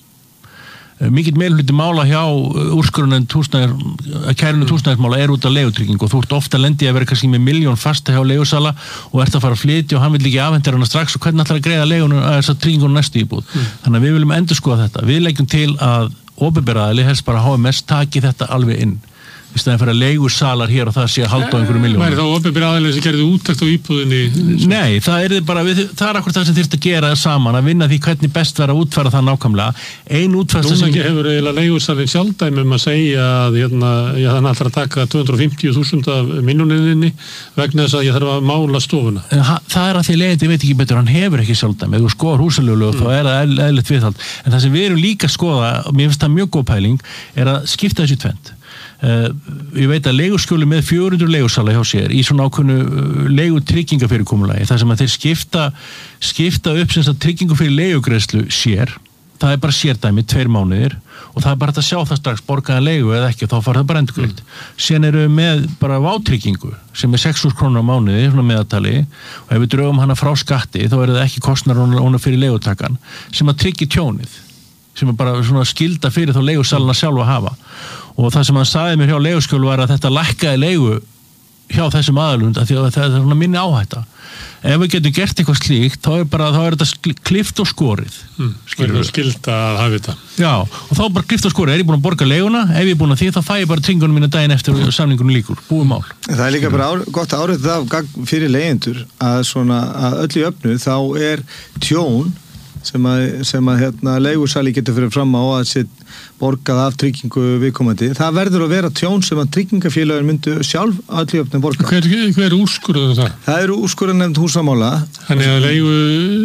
Uh, mikill meirihluti mála hjá úrskurðarnefnd kærunefnd húsnæðismála er út af leigutryggingu og þú ert ofta lendi að vera kannski með milljón fasta hjá leigusala og ert að fara að flytja og hann vil ekki afhenda hana strax og hvernig ætlar að greiða leigunum að þessa tryggingunum næstu íbúð. Mm. Þannig að við viljum endurskoða þetta. Við leggjum til að opinbera aðili helst bara H M S taki þetta alveg inn. Í staðin fyrir að leigusalar hér og það sé að halda á einhverju miljónum. Væri þá opinber aðilega sem gerði úttekt á íbúðinni? Nei, það er bara, við, það er akkur það sem þyrfti að gera saman, að vinna því hvernig best verða að útfæra það nákvæmlega. Ein útfærsla sem... Núna hefur eiginlega leigusalinn sjálfdæmi um að segja að hérna, ég þannig alltaf að taka tvö hundruð og fimmtíu þúsund af milljóninni vegna þess að ég þarf að mála stofuna. Ha, það er að því leiðandi veit ekki betur, hann hefur ekki sjálfdæmi. Ef þú skoðar húsalögulög mm. þá er það eðlilegt viðhald. En það sem við erum líka að skoða, og mér finnst það mjög góð pæling, er að skipta þessu tvennt. Uh, ég veit að leiguskjóli með fjögur hundruð leigusala hjá sér í svona ákveðnu uh, leigutryggingarfyrirkomulagi þar sem að þeir skipta skipta upp sem að tryggingu fyrir leigugreiðslu sér, það er bara sérdæmi tveir mánuðir og það er bara að sjá það strax borgaða leigu eða ekki og þá fara það bara endurgreitt. Mm. Síðan eru við með bara vátryggingu sem er sex þúsund krónur á mánuði svona meðaltali og ef við draugum hana frá skatti þá er það ekki kostnar hún fyrir leigutakan sem að tryggja tjónið sem er bara svona skylda fyrir þá leigusalana sjálf að hafa. Og það sem hann sagði mér hjá leiguskjólu var að þetta lækkaði leigu hjá þessum aðalund að því að það er svona minni áhætta. Ef við getum gert eitthvað slíkt, þá er bara, þá er þetta klift og skorið. Mm, það er skylda að hafa þetta. Já, og þá bara klift og skorið. Er ég búin að borga leiguna? Ef ég er búin að því, þá fæ ég bara tringunum mína daginn eftir og samningunum líkur. Búið mál. Það er líka bara ár, gott að árið það fyrir leigjendur að svona, að öll í öfnu, þá er tjón sem að, sem að hérna, leigusali getur fyrir fram á að sitt borgað af tryggingu viðkomandi. Það verður að vera tjón sem að tryggingafélagin myndu sjálf allir öfnum borga. Hver, hver úrskurður það? Það eru úrskurðarnefnd húsamála. Þannig að leigu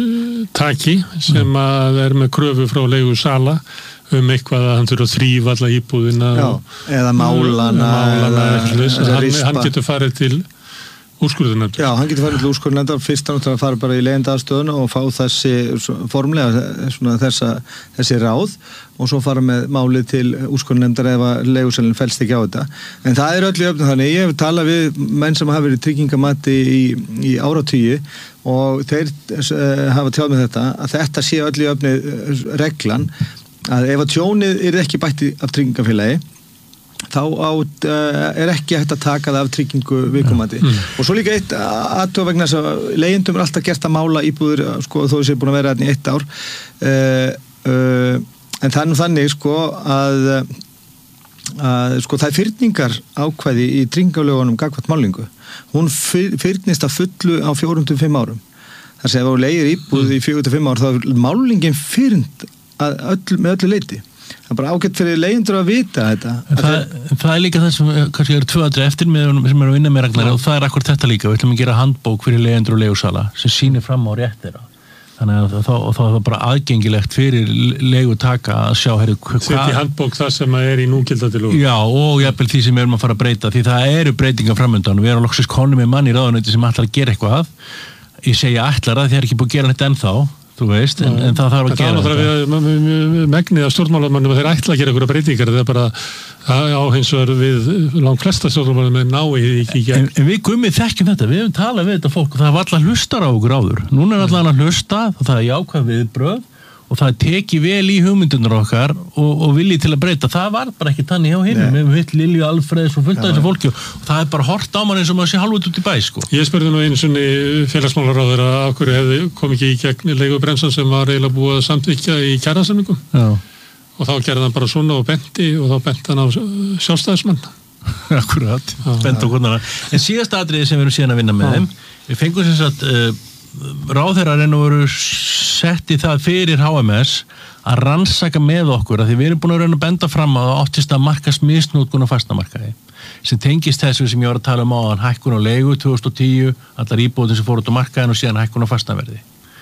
taki sem að er með kröfu frá leigusala um eitthvað að hann þurfa að þrífa alla íbúðina Já, og, eða málana, málana eða, eða hann, hann getur farið til úrskurðunefndar. Já, hann getur farið til úrskurðunefndar fyrst hann að fara bara í leigjendaaðstöðuna og fá þessi formlega svona, þessa, þessi ráð og svo fara með málið til úrskurðunefndar ef að leigusalinn fellst ekki á þetta. En það er öll í öfnum þannig. Ég hef talað við menn sem hafa verið tryggingamati í, í áratugi og þeir uh, hafa tjáð með þetta að þetta sé öll í öfni reglan að ef að tjónið er ekki bætti af tryggingafélagi þá átt, uh, er ekki hægt að taka það af tryggingu viðkomandi. Mm. Og svo líka eitt aðtöð vegna þess að leigjendum er alltaf gert að mála íbúður sko, þó þessi er búin að vera hérna í eitt ár uh, uh, en það er nú þannig sko að, að sko það er fyrningar ákvæði í tryggingafélögunum gagnvart málingu. Hún fyr, fyrnist að fullu á fjórum til fimm árum. Þar sem ef þú leigir íbúð mm. í fjórum til fimm ár þá er málingin fyrnd að öll, með öllu leyti. Það er bara ágætt fyrir leigjendur að vita þetta. Það, það, það er líka það sem kannski eru tvö aðri eftir með sem eru að vinna með Ragnar og það er akkur þetta líka. Við ætlum að gera handbók fyrir leigjendur og leigusala sem sýnir fram á rétt þeirra. Þannig að þá er það bara aðgengilegt fyrir leigutaka að sjá herri hvað... Setja handbók það sem er í núgildandi lögum. Já, og jafnvel því sem við erum að fara að breyta því það eru breytingar framöndan. Við erum loksins konum með mann í ráðuneyti sem ætlar að gera eitthvað. Ég segja ætlar að þið er ekki búið að gera þetta ennþá. Þú veist, en, en það þarf að gera þetta. Það er við megnið af stjórnmálamannum að þeir ætla að gera einhverja breytingar, það er bara á hins vegar við langt flesta stjórnmálamannum með náið ekki í gegn. En, en við gummið þekkjum þetta, við hefum talað við þetta fólk og það var alltaf hlustar á okkur áður. Núna er alltaf að hlusta og það er jákvæð viðbrögð og það teki vel í hugmyndunar okkar og, og vilji til að breyta. Það var bara ekki þannig hjá hinum. Við hefum hitt Lilju Alfreðs og fullt af þessu fólki og það er bara hort á mann eins og maður sé halvut út í bæ, sko. Ég spurði nú einu sinni félagsmálaráðherra að hverju hefði kom ekki í gegn leigubremsan sem var eiginlega búið að samþykkja í kjarasamningum. Já. Og þá gerði hann bara svona og benti og þá benti hann á sjálfstæðismann. Akkurat, benti á konar. En síðasta atriði sem við erum síðan að vinna með þeim, við fengum sem sagt uh, ráðherrar enn og veru sett í það fyrir H M S að rannsaka með okkur að því við erum búin að reyna að benda fram að það áttist að markast misnótkun á fastamarkaði sem tengist þessu sem ég var að tala um á hann hækkun á leigu tvö þúsund og tíu allar íbúðin sem fór út á markaðin og síðan hækkun á fastaverði.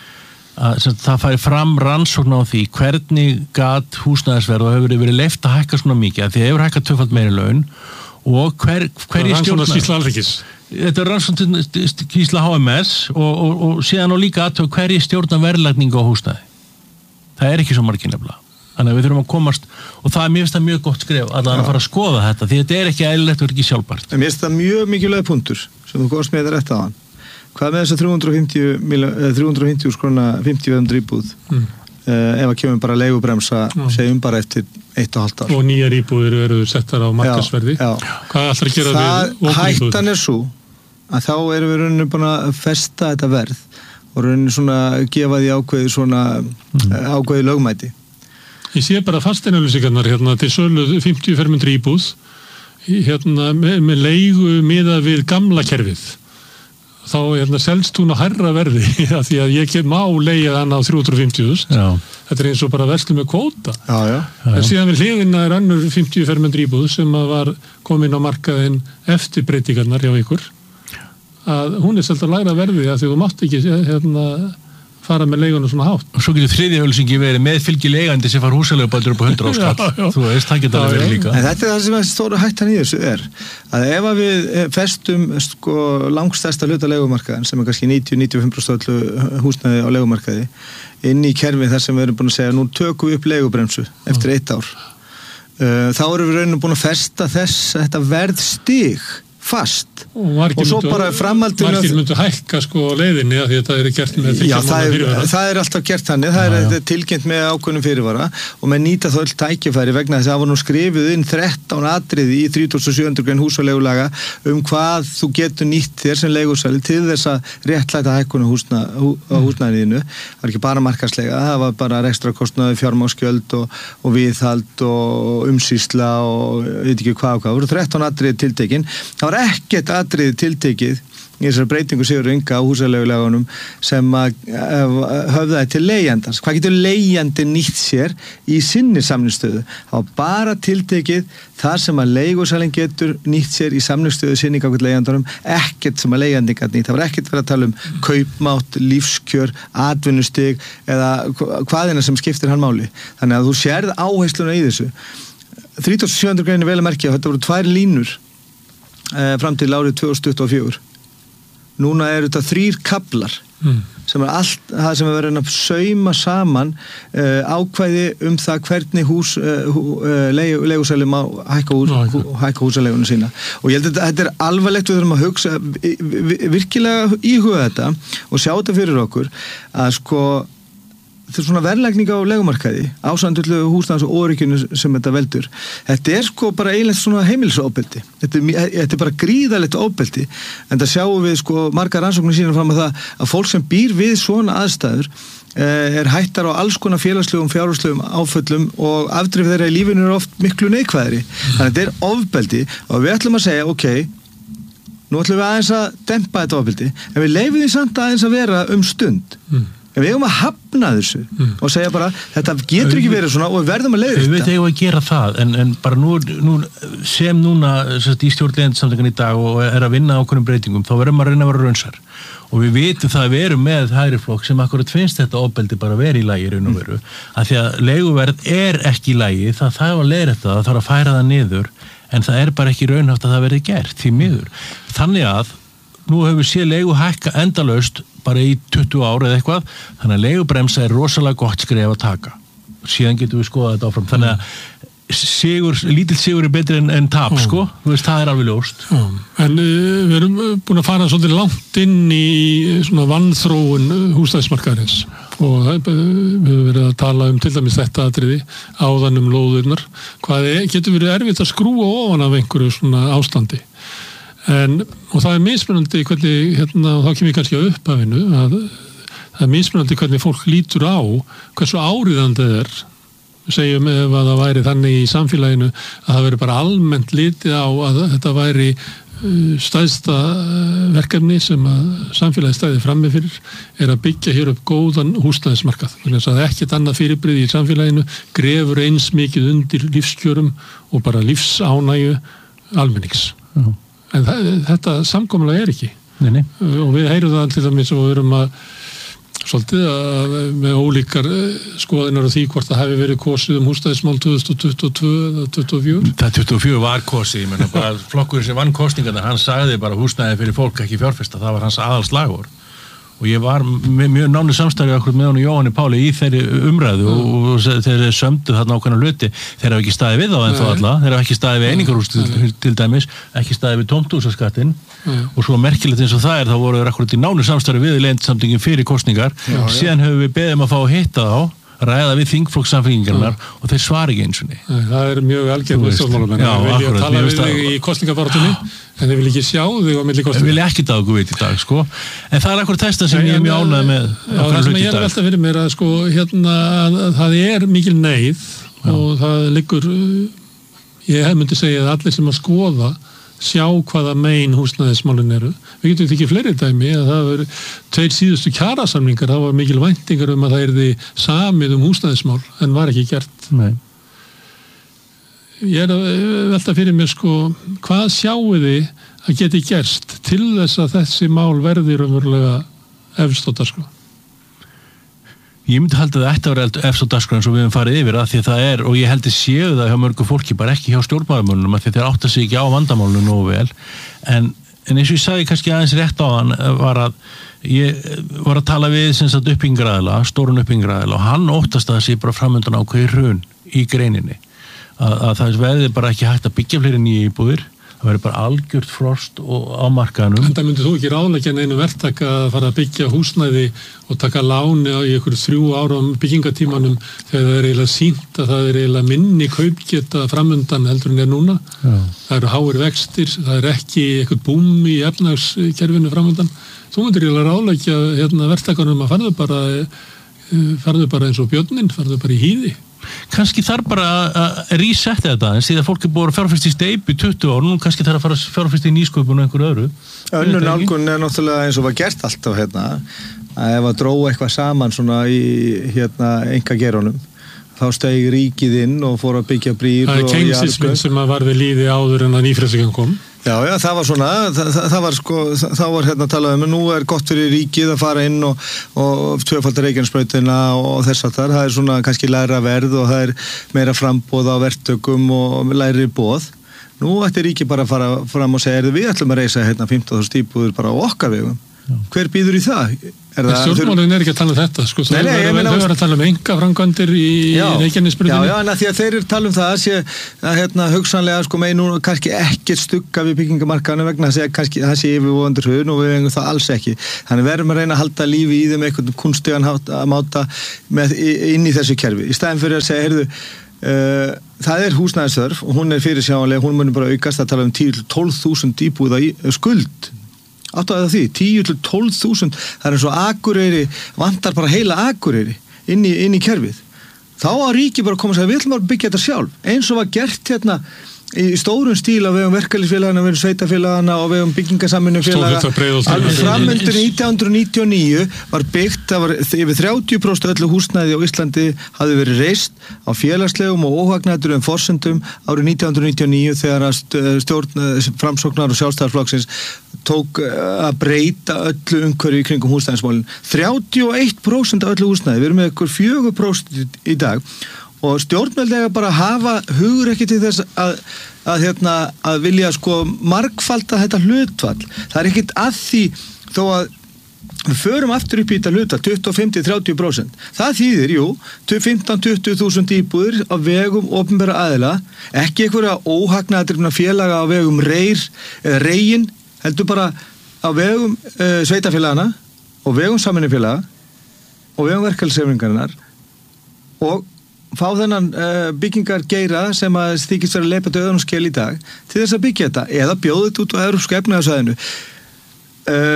Að, það færi fram rannsókn á því hvernig gat húsnæðisverð og hefur verið leyft að hækka svona mikið að því hefur hækkað tvöfalt meiri laun og hver, hverju stjórnar þetta er rannsóknarskýrsla H M S og, og, og síðan og líka aðtöku hverju stjórnar verðlagningu á húsnæði. Það er ekki svo margir nefnilega. Þannig að við þurfum að komast og það er mér finnst það mjög gott skref allan að fara að skoða þetta því þetta er ekki eðlilegt og ekki sjálfbært. En mér finnst það mjög mikilvæg punktur sem þú komast með þetta rétt á hann. Hvað með þess að þrjú hundruð og fimmtíu skrona fimmtíu veðum íbúð mm. uh, ef að kemur bara leigubremsa mm. segjum bara eftir eitt og hálft ár. Og nýjar íbúðir verður settar á markaðsverði. Já, já. Hvað ætlar að gera það, við óknýbúðir? Hættan er svo að þá erum við rauninni búin að festa þetta verð og rauninni svona gefa því ákveði svona mm. ákveði lögmæti. Ég sé bara fasteignauglýsingarnar hérna til sölu fimmtíu fermetrar íbúð hérna með, með leigu miðað við gamla kerfið. Þá hérna selst hún á hærra verði af því að ég kem á leigja hann á þrjú hundruð og fimmtíu þúsund. Þetta er eins og bara verslu með kvóta. Já, já. En síðan við hliðina er önnur fimmtíu fermetrar íbúð sem var komin á markaðinn eftir breytingarnar hjá ykkur. Að hún er selta lægra verði að því þú mátt ekki hérna fara með leigunum svona hátt. Og svo getur þriðja auglýsingi verið með fylgi leigandi sem far húsaleigubætur upp á hundrað áskall. Þú veist, það getur alveg verið líka. En þetta er það sem er stóra hættan í þessu er að ef að við festum sko langstærsta hluta leigumarkaðin sem er kannski níutíu til níutíu og fimm prósent öllu húsnæði á leigumarkaði inn í kerfi þar sem við erum búin að segja nú tökum við upp leigubremsu eftir eitt ár. Þá erum við rauninu búin að festa þess að þetta verðstig fast og, og svo bara framhaldinu margir myndu hækka sko leiðinni að því að það er gert með já, það, er, það er alltaf gert þannig það já, er já. tilkynnt með ákveðnum fyrirvara og með nýta þá öll tækifæri vegna þess að það var nú skrifið inn þrettán atriði í þrítugasta og sjöundu grein húsaleigulaga um hvað þú getur nýtt þér sem leigusali til þess að réttlæta hækkun á húsna, hú, húsnæðinu það var ekki bara markaðslega, það var bara rekstrakostnaði, fjármágsgjöld og, og viðhald og umsýsla og veit ekki hvað og hvað, það voru þrettán atriði tiltekin það var ekkert atriði tiltekið í þessari breytingu Sigurður Inga á húsaleigulegunum sem að höfðaði til leigjandans. Hvað getur leigjandi nýtt sér í sinni samningsstöðu? Það var bara tiltekið þar sem að leigusalinn getur nýtt sér í samningsstöðu sinni gagnvart leigjandanum, ekkert sem að leigjandi gat nýtt. Það var ekkert verið að tala um kaupmátt, lífskjör, atvinnustig eða hvaðina sem skiptir hann máli. Þannig að þú sérð áhersluna í þessu. þrítugasta og sjöunda grein er vel að merkja, þetta voru tvær línur eh, fram til árið tvö þúsund tuttugu og fjögur. Núna eru þetta þrír kaflar mm. sem er allt það sem er verið að sauma saman uh, ákvæði um það hvernig hús uh, uh, leigusæli má hækka, hús, hú, hækka húsaleiguna sína. Og ég held að þetta er alvarlegt, við þurfum að hugsa virkilega íhuga þetta og sjá þetta fyrir okkur að sko þetta er svona verðlækning á leigumarkaði ásandullu húsnæðis og órygginu sem þetta veldur. Þetta er sko bara eiginlega svona heimilisofbeldi. Þetta er, þetta er bara gríðalegt ofbeldi en það sjáum við sko margar rannsóknir sýna fram að það að fólk sem býr við svona aðstæður eh, er hættar á alls konar félagslegum, fjárhagslegum áföllum og afdrif þeirra í lífinu er oft miklu neikvæðri. Þannig að þetta er ofbeldi og við ætlum að segja ok, nú ætlum við aðeins að dempa þetta ofbeldi en við leifum því samt aðeins að vera um stund. Mm. En við eigum að hafna þessu mm. og segja bara, þetta getur ekki verið svona og við verðum að leiða þetta. Við veitum eigum að gera það, en, en bara nú, nú sem núna sérst, í stjórnlegendasamtökunum í dag og er að vinna ákveðnum breytingum, þá verðum að reyna að vera raunsar. Og við vitum það að við erum með hægri flokk sem akkurat finnst þetta ofbeldi bara verið í lagi raun og veru. Mm. Af því að leiguverð er ekki í lagi, það þarf að leiða þetta, það þarf að færa það niður, en það er bara ekki raunhæft að það verði gert, því miður. Þannig að nú hefur við séð leigu hækka endalaust bara í tuttugu ár eða eitthvað, þannig að leigubremsa er rosalega gott skref að taka. Síðan getum við skoðað þetta áfram. Þannig að sigur, lítill sigur er betri en, en tap, mm. sko. Þú veist, það er alveg ljóst. Já. En uh, við erum búin að fara svolítið langt inn í svona vanþróun húsnæðismarkaðarins og uh, við höfum verið að tala um til dæmis þetta atriði áðan um lóðurnar. Hvað er, getur verið erfitt að skrúa ofan af einhverju svona ástandi. En, og það er mismunandi hvernig, hérna, og þá kemur ég kannski að upphafinu, að það er mismunandi hvernig fólk lítur á hversu áríðandi það er. Við segjum ef að það væri þannig í samfélaginu að það veri bara almennt litið á að þetta væri stæðsta verkefni sem að samfélagi stæði frammi fyrir er að byggja hér upp góðan húsnæðismarkað. Þannig að það er ekkert annað fyrirbrigði í samfélaginu, grefur eins mikið undir lífskjörum og bara lífsánægju almennings. Já. En það, þetta samkomulega er ekki. Nei, nei. Og við heyrum það til dæmis og við erum að svolítið að með ólíkar skoðinar á því hvort það hefði verið kosið um húsnæðismál tvö þúsund tuttugu og tvö eða tuttugu og fjögur. Það tuttugu og fjögur var kosið, ég menna bara flokkurinn sem vann kosningarnar, hann sagði bara húsnæði fyrir fólk ekki fjárfesta, það var hans aðalslagorð. Og ég var með mjög nánu samstarfið okkur með hann og Jóhanni Páli í þeirri umræðu mm. og, og þeir sömdu þarna ákveðna hluti, þeir hafa ekki staðið við þá en þá alla, þeir hafa ekki staðið við einingarhús til, til dæmis, ekki staðið við tómthúsaskattinn og svo merkilegt eins og það er, þá voru þeir akkurat í nánu samstarfið við leigjendasamtökin fyrir kosningar, já, síðan höfum við beðið um að fá að hitta þá, ræða við þingflokkssamfylkingarinnar og þeir svari ekki eins og niður. Það er mjög algjörn við stjórnmálamenn. Þeir vilja tala við þig í kosningabaráttunni en þeir vilja ekki sjá þig á milli kosninga. Þeir vilja ekki dagu veit í dag, sko. En það er akkur testa sem ég er mjög ánægð með. Já, það sem ég er velta fyrir mér að sko, hérna, það er mikil neyð og það liggur, ég myndi segja að allir sem að skoða sjá hvaða megin húsnæðismálin eru. Við getum því ekki fleiri dæmi að það var tveir síðustu kjarasamningar, það var mikil væntingar um að það yrði samið um húsnæðismál en var ekki gert. Nei. Ég er að velta fyrir mér sko, hvað sjáu þið að geti gerst til þess að þessi mál verði raunverulega efst á dagskrá? Ég myndi halda að þetta var efst á dagskrá eins og við höfum farið yfir að því að það er, og ég held að séu það hjá mörgu fólki, bara ekki hjá stjórnmálamönnum að því þeir átta sig ekki á vandamálunum nógu vel en, en eins og ég sagði kannski aðeins rétt á hann var að ég var að tala við sem sagt uppbyggingaraðila, stórun uppbyggingaraðila og hann óttast að það sé bara framöndan ákveði hrun í greininni að, að það verði bara ekki hægt að byggja fleiri nýja íbúðir það verður bara algjört frost og á markaðnum. En það myndið þú ekki ráðleggja einu verktaka að fara að byggja húsnæði og taka láni í einhverju þrjú ára byggingatímanum þegar það er eiginlega sýnt að það er eiginlega minni kaupgeta framundan heldur en er núna. Já. Það eru háir vextir, það er ekki eitthvað búm í efnagskerfinu framundan. Þú myndir eiginlega ráðleggja hérna, verktakanum að farðu bara, farðu bara eins og björnin, farðu bara í hýði. kannski þarf bara að resetta þetta en síðan fólk er búið að fjárfesta í steypu í tuttugu ár, nú kannski þarf að fara að fjárfesta í nýsköpun og einhverju öðru. Önnur nálgun er náttúrulega eins og var gert alltaf hérna, að ef að dróa eitthvað saman svona í hérna einkageirunum, þá steig ríkið inn og fór að byggja brýr. Það er kengsismin sem að var við líði áður en að nýfrelsingan kom. Já, já, það var svona, það, það, það var sko, það, þá var hérna að tala um, nú er gott fyrir ríkið að fara inn og, og tvöfaldar Reykjanesbrautina og þess að þar, það er svona kannski lægra verð og það er meira frambóð á verktökum og lægri boð. Nú ætti ríkið bara að fara fram og segja, við ætlum að reisa hérna fimmtán þúsund íbúðir bara á okkar vegum. Já. Hver býður í það? Er það stjórnmálin er ekki að tala um þetta, sko, þau verður að tala um einkaframkvæmdir í Reykjanesbrautinni. Já, já, en að því að þeir eru tala um það að sé að hérna hugsanlega, sko, með nú kannski ekkert stugga við byggingamarkaðinu vegna þess að kannski það sé yfirvofandi hrun og við eigum það alls ekki. Þannig verðum að reyna að halda lífi í þeim einhvern kunstigan að máta með, inn í þessu kerfi. Í staðinn fyrir að segja, heyrðu, uh, það er húsnæðisþörf og hún er fyrirsjáanleg, hún mun bara aukast að tala um tíu til tólf þúsund íbúða í skuld. Áttaðu það því, tíu til tólf þúsund, það er eins og Akureyri, vantar bara heila Akureyri inn í, inn í kerfið. Þá að ríki bara koma og segja, við ætlum að byggja þetta sjálf, eins og var gert hérna í stórum stíl á vegum verkalýðsfélagana, vegum sveitafélagana og vegum byggingasamvinnufélaga. Alveg framundir nítján hundruð níutíu og níu var byggt, það var yfir þrjátíu prósent öllu húsnæði á Íslandi hafði verið reist á félagslegum og óhagnaðurum forsendum árið nítján hundruð níutíu og níu þegar að stjórn Framsóknar og Sjálfstæðisflokksins tók að breyta öllu umhverfi í kringum húsnæðismálin. þrjátíu og eitt prósent af öllu húsnæði, við erum með ykkur fjögur prósent í dag og stjórnvöld eiga bara að hafa hugur ekki til þess að, að, hérna, að vilja sko margfalda þetta hlutfall. Það er ekkert að því þó að við förum aftur upp í þetta hlutfall, tuttugu og fimm til þrjátíu prósent. Það þýðir, jú, fimmtán til tuttugu þúsund íbúðir á vegum opinberra aðila, ekki einhverja óhagnaðardrifna félaga á vegum reyr eða reygin, heldur bara á vegum uh, sveitafélagana og vegum samvinnufélaga og vegum verkalýðshreyfingarinnar og fá þennan uh, byggingar geira sem að þykist vera að leipa döðan og skel í dag til þess að byggja þetta eða bjóða þetta út á Evrópsku efnahagsvæðinu. Uh,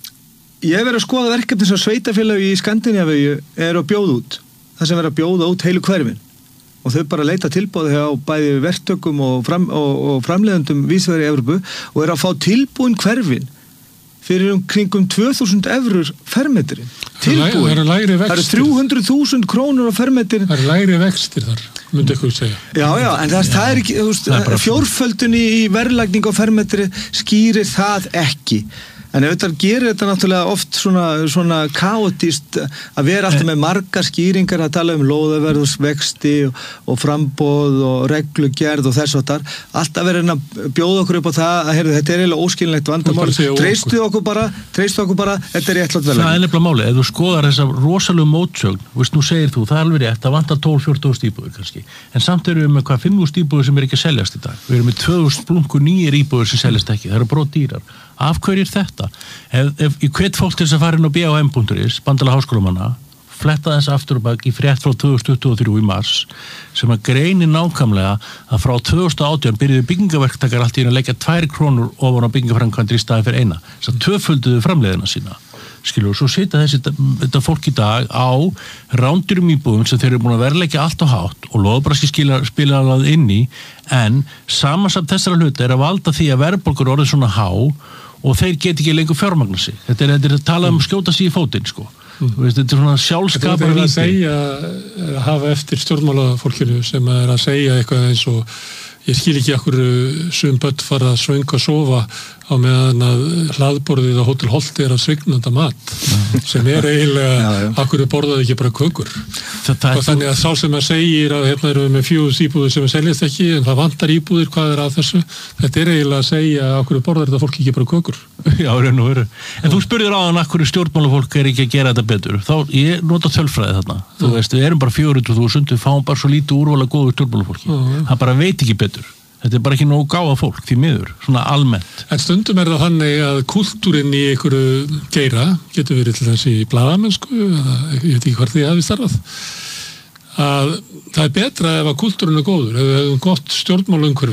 ég hef verið að skoða verkefni sem sveitafélagi í Skandinavíu er að bjóða út, það sem verið að bjóða út heilu hverfin og þau bara leita tilbúið hjá bæði verktökum og, fram, og, og framleiðendum vísvegar í Evrópu og er að fá tilbúin hverfin fyrir um kringum tvö þúsund evrur fermetrin. Tilbúin. Það eru er þrjú hundruð þúsund krónur á fermetrin. Það eru lægri vextir þar, myndi eitthvað segja. Já, já, en það, það er ekki, þú veist, fjórföldun í verðlagning á fermetri skýrir það ekki. En auðvitað gerir þetta náttúrulega oft svona, svona kaotist að vera alltaf með margar skýringar að tala um lóðaverðsvexti og, og framboð og reglugerð og þess og þar. Alltaf verið að bjóða okkur upp á það að heyrðu, þetta er eiginlega óskilnlegt vandamál. Treystu okkur bara, treystu okkur bara, þetta er réttlátt vel. Það er nefnilega máli, ef þú skoðar þessa rosalega mótsögn, veist, nú segir þú, það er alveg rétt, það vantar tólf til fjórtán þúsund íbúðir kannski. En samt erum við með hvað fimm þúsund íbúðir sem er ekki að seljast í dag. Við erum með tvö þúsund blunkur nýjar íbúðir sem seljast ekki. Það eru brot dýrar. Af hverju er þetta? Ef, ef ég hvet fólk til þess að fara inn á b h m punktur is, Bandalag háskólamanna, fletta þess aftur og bak í frétt frá tvö þúsund tuttugu og þrjú í mars, sem að greini nákvæmlega að frá tvö þúsund og átján byrjuðu byggingaverktakar allt í að leggja tvær krónur ofan á byggingaframkvæmdir í staði fyrir eina. Þess að tvöfölduðu framleiðina sína. Skilur, og svo sita þessi þetta fólk í dag á rándurum íbúðum sem þeir eru búin að verðleggja allt á hátt og loðbraski spila alveg inn í, en samansamt þessara hluta er að valda því að verðbólgur orðið svona há og þeir get ekki lengur fjármagna sig. Þetta er, þetta er að tala um að skjóta sig í fótinn, sko. Mm. Veist, þetta er svona sjálfskapar víti. Þetta er að segja, að hafa eftir stjórnmálafólkinu sem er að segja eitthvað eins og ég skil ekki akkur sum börn fara að svönga og sofa á meðan að hlaðborðið á Hótel Holti er að svignanda mat sem er eiginlega akkur borðaði ekki bara kökur og þannig að sá sem að segir að hérna erum við með fjögur íbúðir sem seljast ekki en það vantar íbúðir, hvað er að þessu þetta er eiginlega að segja akkur borðar þetta fólk ekki bara kökur. Já, raun og veru. En þú spurðir á hann akkur stjórnmálafólk er ekki að gera þetta betur. Þá, ég nota tölfræði þarna. Þú mm. veist, við erum bara fjögur hundruð þúsund, við fáum bara svo lítið úrvala góðu stjórnmálafólki. Mm. Það bara veit ekki betur. Þetta er bara ekki nógu gáða fólk, því miður, svona almennt. En stundum er það þannig að kultúrinn í einhverju geira, getur verið til þessi í blaðamennsku, eða ég veit ekki hvort þið hafið starfað, að það er betra ef að kultúrinn er góður, ef við hefum gott stjórnmálumhverfi,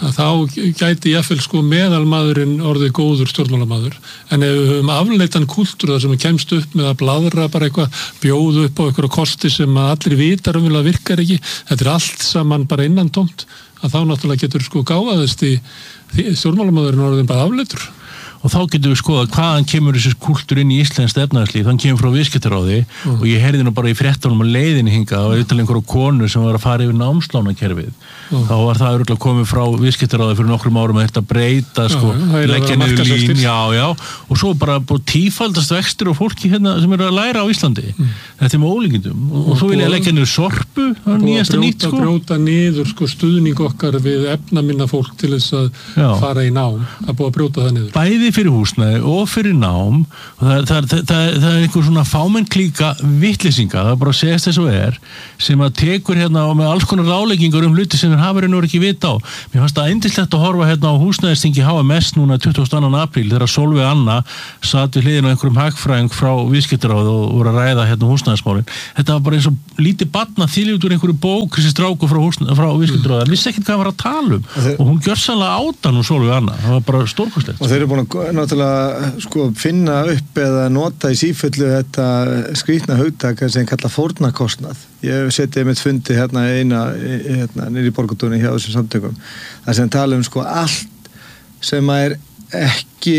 að þá gæti jafnvel sko meðalmaðurinn orðið góður stjórnmálamaður, en ef við höfum afleitan kúltúr þar sem við kemst upp með að bladra bara eitthvað, bjóðu upp á einhverja kosti sem að allir vitar um vilja virkar ekki, þetta er allt saman bara innantómt, að þá náttúrulega getur sko gáðast í stjórnmálamaðurinn orðin bara afleitur. Og þá getum við skoða hvaðan kemur þessi kúltúr inn í íslenskt efnahagslíf, þann kemur frá viðskiptaráði mm. og ég heyrði nú bara í fréttunum á leiðinni hingað og auðvitað einhverju konur sem var að fara yfir námslánakerfið. Mm. Þá var það örugglega komið frá viðskiptaráði fyrir nokkrum árum að þetta breyta, sko, já, leggja niður lín, já, já, og svo bara tífaldast vextir og fólki hérna sem eru að læra á Íslandi. Mm. Þetta er með ólíkindum og, og svo vil ég leggja niður Sorpu, það er nýjasta nýtt, sko. Og brjóta niður, sko, stuðning okkar við efnaminna fólk til þess að já. Fara í nám, að búa að brjóta það niður. Bæði fyrir húsnæði og fyrir nám og það, það, það, það, það er einhver svona fámenn klíka vitleysinga, það er bara að segja þess að er sem að tekur hérna og með alls konar ráleggingar um hluti sem þeir hafa reynur ekki vita á. Mér fannst það yndislegt að horfa hérna á húsnæðisþingi H M S núna tuttugasta og annan apríl þegar Sólveig Anna satt við hliðina á einhverjum hagfræðing frá viðskiptaráði og voru að ræða hérna húsnæðismálin. Þetta var bara eins og lítið barn að þylja út úr einhverju bók þessi stráku frá, frá viðskiptaráði, hann vissi ekkert hvað hann var að tala um Þeir... og hún gjörsamlega átan úr Sólveig Anna, það var bara stórkostlegt. Og þeir eru búin að náttúrulega sko finna upp eða nota í sífellu þetta skrýtna hugtak sem kalla fórnarkostnað. Ég seti einmitt fundi hérna eina hérna niður í Borgartúni hjá þessum samtökum. Það sem tala um sko allt sem er ekki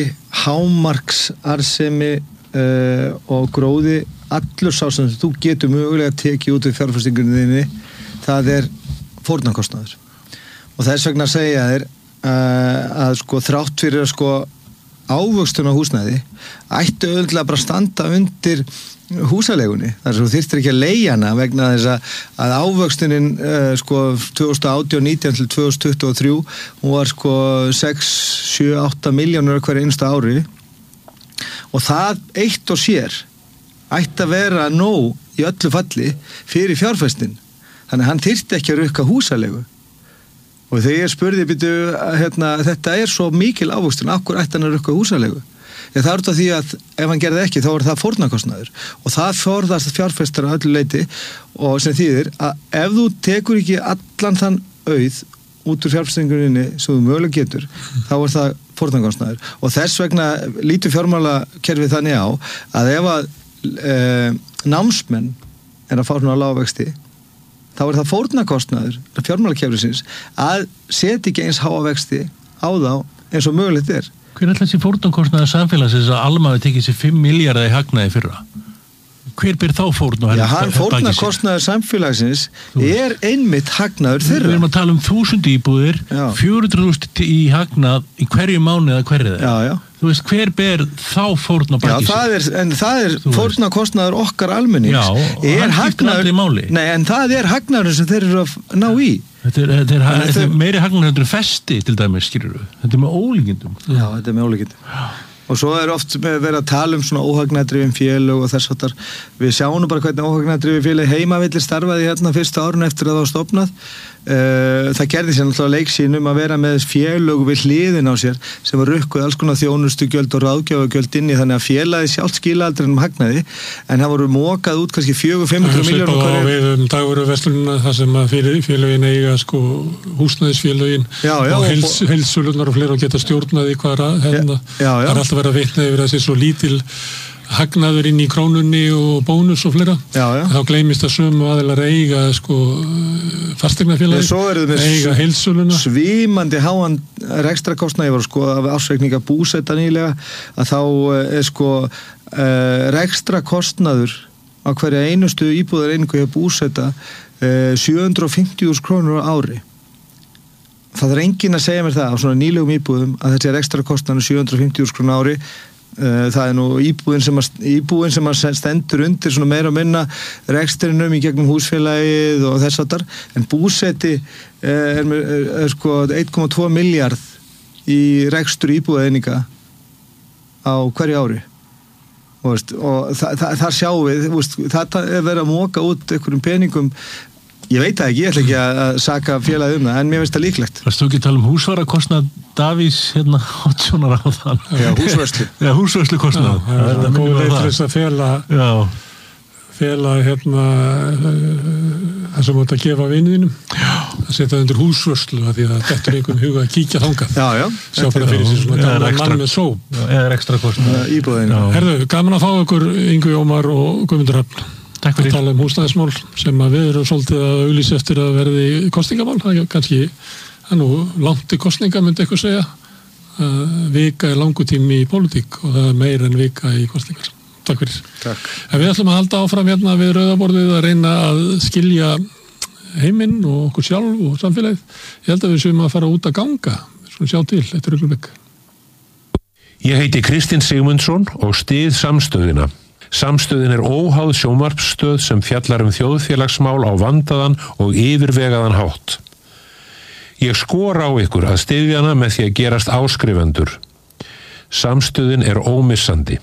hámarksarðsemi uh, og gróði, allur sá sem þú getur mögulega tekið út við fjárfestingunni þinni, það er fórnarkostnaður. Og þess vegna segja þér uh, að sko þrátt fyrir að sko ávöxtun á húsnæði ættu auðvitað bara að standa undir húsalegunni, þar sem þú þyrftir ekki að leigja hana vegna þess að, að ávöxtunin uh, sko tvö þúsund og átján nítján til tvö þúsund tuttugu og þrjú hún var sko sex, sjö, átta milljónir hverju einsta ári og það eitt og sér ætti að vera nóg í öllu falli fyrir fjárfestin, þannig að hann þyrfti ekki að rukka húsalegu. Og þegar ég spurði, býtu, hérna, þetta er svo mikil ávöxtun, akkur ætti hann að rukka húsalegu? Ég, það er út af því að ef hann gerði ekki, þá er það fórnarkostnaður. Og það forðast fjárfestar að öllu leyti og sem þýðir að ef þú tekur ekki allan þann auð út úr fjárfestinguninni sem þú mögulega getur, þá er það fórnarkostnaður. Og þess vegna lítur fjármálakerfið þannig á að ef að e, námsmenn er að fá svona lágvexti, þá er það fórnarkostnaður fjármálakerfisins að setja ekki eins háa vexti á þá eins og mögulegt er. Hver er alltaf þessi fórnarkostnaður samfélagsins að Alma við tekið sér fimm milljarða í hagnaði fyrra? Hver ber þá fórn? Já, hann fórnarkostnaður samfélagsins er einmitt hagnaður þeirra. Við erum að tala um þúsund íbúðir, fjögur hundruð þúsund í hagnað í hverju mánuði eða hverju þeirra. Já, já. Þú veist, hver ber þá fórn á baki sér? Já, það er, en það er fórnarkostnaður okkar almennings. Já, og hann skiptir aldrei máli. Nei, en það er hagnaður sem þeir eru að ná í. Þetta er, þetta er, þetta er, þetta er meiri hagnaður heldur en festi, til dæmis, skilur við. Þetta er með ólíkindum. Já, þetta er með ólíkindum. Og svo er oft verið að tala um svona óhagnadrifin félög og þess áttar. Við sjáum nú bara hvernig óhagnadrifin félög Heimavellir starfaði hérna fyrsta árun eftir að það var stofnað. Það gerði sér náttúrulega leiksýnum að vera með félög við hliðin á sér sem var rukkuð alls konar þjónustugjöld og ráðgjafagjöld inni þannig að félagi sjálft skila aldrei um hagnaði en það voru mokað út kannski fjögur til fimm hundruð milljónir hverju. Það er við um dagvöruverslunina þar sem að félögin eiga sko húsnæðisfélögin já, já, og heils, heilsölunar og fleira og geta stjórnaði hvað hérna. Já, já, já. Það er alltaf verið að vitna yfir þessi svo lítil hagnaður inn í krónunni og bónus og fleira. Já, já. Þá gleymist að sömu aðeinar eiga sko fasteignafélagi, eiga heilsöluna. Svimandi háan rekstrakostnaði, ég var sko af ársreikninga búseta nýlega, að þá er sko uh, rekstrakostnaður á hverja einustu íbúðar einingu hjá búseta uh, sjö hundruð og fimmtíu þúsund krónur á ári. Það er enginn að segja mér það á svona nýlegum íbúðum að þessi rekstrakostnaður sjö hundruð og fimmtíu þúsund krónur á ári. Það er nú íbúin sem, að, íbúin sem að stendur undir svona meira og minna rekstrinum í gegnum húsfélagið og þess aftar, en búseti er, er, er sko einn komma tvo milljarð í rekstur íbúðaeininga á hverju ári og, veist, og það, það, það sjáum við veist, það er verið að móka út einhverjum peningum. Ég veit það ekki, ég ætla ekki að saka félagið um það, en mér finnst það líklegt. Varst þú ekki að tala um húsvarakostnað Davís hérna átsjónar á þann? Já, húsvörslu. Já, húsvörslu kostnað. Já, það er góð leið til þess að fela, fela hérna það sem átt að gefa viniðinum. Já. að setja undir húsvörslu að því að þetta er einhvern huga að kíkja þangað. Já, já. Sjá bara fyrir sig svona gamla mann með sóp. Eða ekstra kostnað. Íbúðinu. Herðu, gaman að fá ykkur Yngvi Ómar og Guðmundur Hrafn. Takk fyrir. Að tala um húsnæðismál sem að við erum svolítið að auglýsa eftir að verði kosningamál. Það er kannski, það er nú langt í kosninga, myndi eitthvað segja. Uh, vika er langu tími í pólitík og það er meir en vika í kosningar. Takk fyrir. Takk. En við ætlum að halda áfram hérna við rauðaborðið að reyna að skilja heiminn og okkur sjálf og samfélagið. Ég held að við séum að fara út að ganga. Við skulum sjá til eftir augnablik. Ég heiti Kristinn Sigmundsson og styð Samstöðina. Samstöðin er óháð sjónvarpsstöð sem fjallar um þjóðfélagsmál á vandaðan og yfirvegaðan hátt. Ég skora á ykkur að styðja hana með því að gerast áskrifendur. Samstöðin er ómissandi.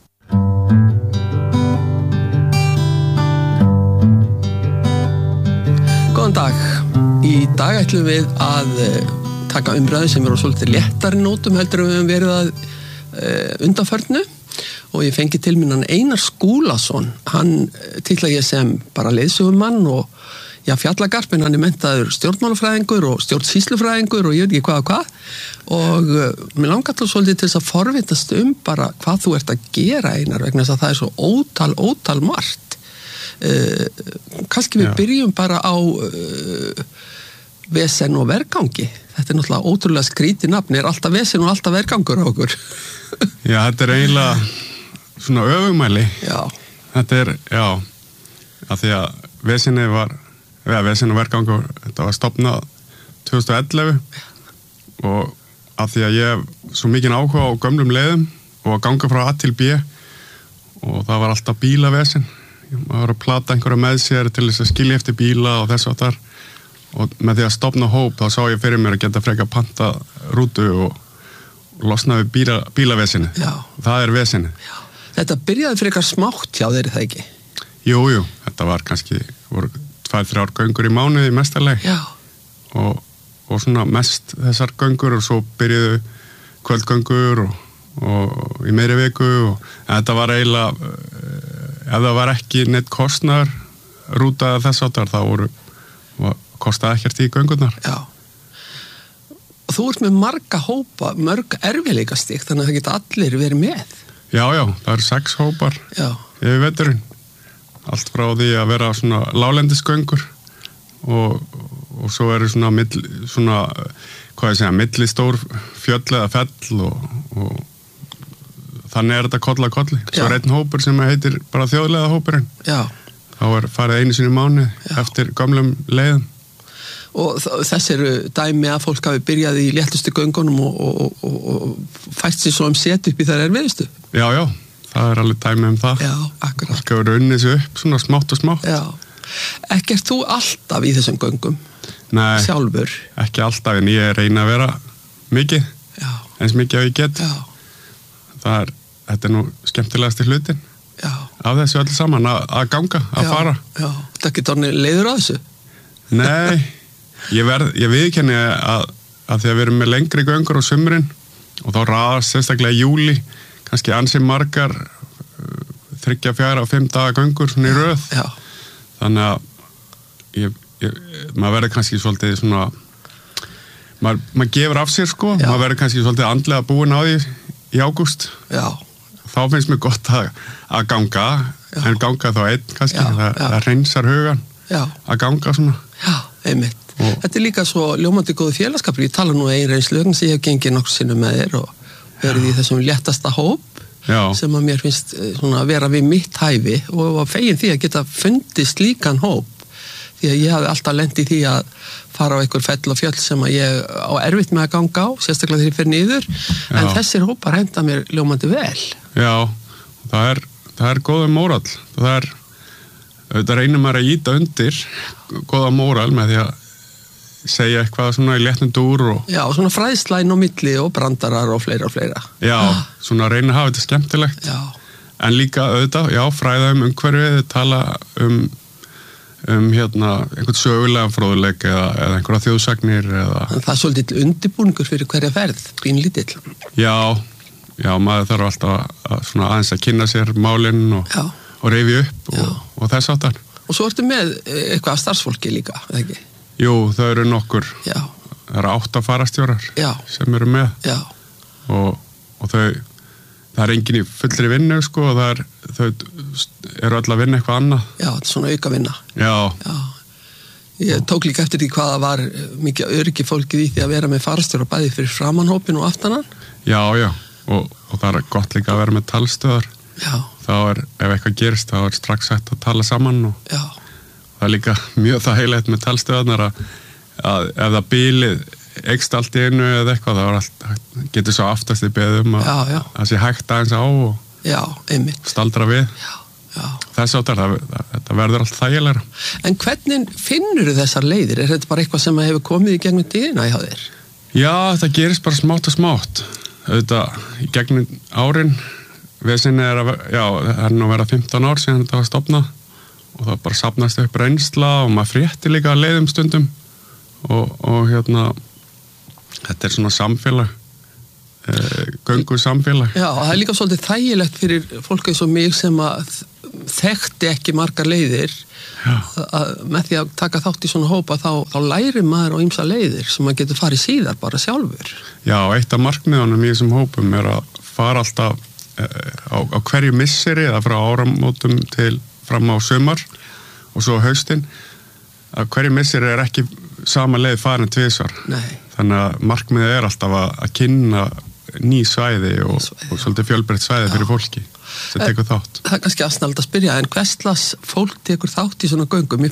Góðan dag. Í dag ætlum við að taka umræðu sem er á svolítið léttari nótum heldur en við höfum verið að uh, undanförnu. Og ég fengi til minnan Einar Skúlason, hann titla ég sem bara leiðsögumann og já, fjallagarp, en hann er menntaður stjórnmálafræðingur og stjórnsýslufræðingur og ég veit ekki hvað og hvað. Og uh, mér langar þá svolítið til þess að forvitast um bara hvað þú ert að gera, Einar, vegna þess að það er svo ótal, ótal margt. Uh, kannski við já. byrjum bara á uh, vesen og vergangi. Þetta er náttúrulega ótrúlega skrítið nafn, er alltaf vesen og alltaf vergangur á okkur. Já, þetta er eiginlega svona öfugmæli. Já. Þetta er, já, að því að vesinni var, eða vesin og vergangur, þetta var stofnað tvö þúsund og ellefu og að því að ég hef svo mikinn áhuga á gömlum leiðum og að ganga frá A til B og það var alltaf bílavesin. Maður var að plata einhverja með sér til þess að skilja eftir bíla og þess og þar og með því að stofna hóp þá sá ég fyrir mér að geta freka panta rútu og losna við bíla, bílavesinu. Já. Það er vesinu. Já. Þetta byrjaði fyrir eitthvað smátt hjá þeirri það ekki? Jú, jú. Þetta var kannski, voru tvær, þrjár göngur í mánuði mestarleg. Já. Og, og svona mest þessar göngur og svo byrjuðu kvöldgöngur og, og í meiri viku og þetta var eiginlega, ef það var ekki neitt kostnar rúta þess áttar, þá voru, kostaði ekkert í göngurnar. Já. Þú ert með marga hópa, mörg erfiðleikastig, þannig að það geta allir verið með. Já, já, það eru sex hópar já. Yfir veturinn. Allt frá því að vera svona láglendisgöngur og, og svo eru svona, mill, svona hvað ég segja, millistór fjöll eða fell og, og þannig er þetta koll að kolli. Svo er einn hópur sem heitir bara þjóðlega hópurinn. Já. Þá er farið einu sinni í mánuði eftir gamlum leiðum. Og þess eru dæmi að fólk hafi byrjað í léttustu göngunum og, og, og, og fæst sér svo um set upp í þær erfiðustu. Já, já, það er alveg dæmi um það. Já, akkurat. Það skal vera unnið sér upp, svona smátt og smátt. Já. Ekki ert þú alltaf í þessum göngum? Nei. Sjálfur? Ekki alltaf, en ég reyna að vera mikið. Já. Eins mikið að ég get. Já. Það er, þetta er nú skemmtilegasti hlutin. Já. Af þessu öllu saman, að, að ganga, að já, fara. Já, þetta ekki tónir leiður á þessu? Nei. Ég, verð, ég viðkenni að, að því að við erum með lengri göngur á sumrin og þá raðast sérstaklega í júli kannski ansi margar þriggja, fjara og fimm daga göngur svona í röð. Já. Þannig að ég, ég, maður verður kannski svolítið svona maður, maður gefur af sér sko, já. Maður verður kannski svolítið andlega búin á því í ágúst. Já. Þá finnst mér gott að, að ganga já. En ganga þá einn kannski, já, það, já. það reynsar hugan já. Að ganga svona. Já, einmitt. Og þetta er líka svo ljómandi góðu félagskapur. Ég tala nú ein reynslu vegna sem ég hef gengið nokkur sinnum með þér og verið í þessum léttasta hóp já. Sem að mér finnst svona að vera við mitt hæfi og var fegin því að geta fundið slíkan hóp því að ég hafi alltaf lent í því að fara á einhver fell og fjöll sem að ég á erfitt með að ganga á, sérstaklega þegar ég fer niður já. En þessir hópar henda mér ljómandi vel. Já, það er, það er góða mórall. Það er, auðvitað reynir maður að íta undir góða mórall með því að segja eitthvað svona í léttum dúr og já, svona fræðslæn og milli og brandarar og fleira og fleira. Já, ah. svona reyna að hafa þetta skemmtilegt. Já. En líka auðvitað, já, fræða um umhverfið, tala um um hérna einhvern sögulegan fróðuleik eða, eða einhverja þjóðsagnir eða en það er svolítið undirbúningur fyrir hverja ferð, pínlítill. Já, já, maður þarf alltaf að, svona aðeins að kynna sér málinn og, og reyfi upp og, og þess áttar. Og svo ertu með eitthvað starfsfólki líka, eða ekki? Jú, þau eru nokkur. Já. Það eru átta farastjórar Já. sem eru með. Já. Og, og þau, það er enginn í fullri vinnu, sko, og það er, þau eru öll að vinna eitthvað annað. Já, þetta er svona auka vinna. Já. Já. Ég tók líka eftir því hvað það var mikið öryggi fólkið í því að vera með farastjóra bæði fyrir framannhópin og aftanan. Já, já, og, og það er gott líka að vera með talstöðar. Já. Þá er, ef eitthvað gerist, þá er strax hægt að tala saman og já. Það er líka mjög það heilegt með talstöðarnar að, að ef það bílið eykst allt í einu eða eitthvað, þá er allt, getur svo aftast í beðum að já, já. það sé hægt aðeins á og já, einmitt. Staldra við. Já. Já. Þess áttar, það, það, það verður allt þægilegra. En hvernig finnur þessar leiðir? Er þetta bara eitthvað sem hefur komið í gegnum tíðina hjá þér? Já, þetta gerist bara smátt og smátt. Þetta, í gegnum árin, vesinni er að, já, það er nú að vera fimmtán ár síðan þetta var stofnað og það bara safnast upp reynsla og maður fréttir líka að leiðum stundum og, og hérna, þetta er svona samfélag. Göngu samfélag. Já, það er líka svolítið þægilegt fyrir fólk eins og mig sem að þekkti ekki margar leiðir að með því að taka þátt í svona hópa þá, þá lærir maður á ýmsa leiðir sem maður getur farið síðar bara sjálfur. Já, eitt af markmiðunum í þessum hópum er að fara alltaf á, á hverju misseri eða frá áramótum til fram á sumar og svo haustin að hverju misseri er ekki sama leið farin tvisvar. Nei. Þannig að markmiðið er alltaf að, að kynna ný svæði og, og svolítið fjölbreytt svæði fyrir fólki sem tekur þátt. Það er kannski aðsnald að spyrja, en hverslas fólk tekur þátt í svona göngum? Mér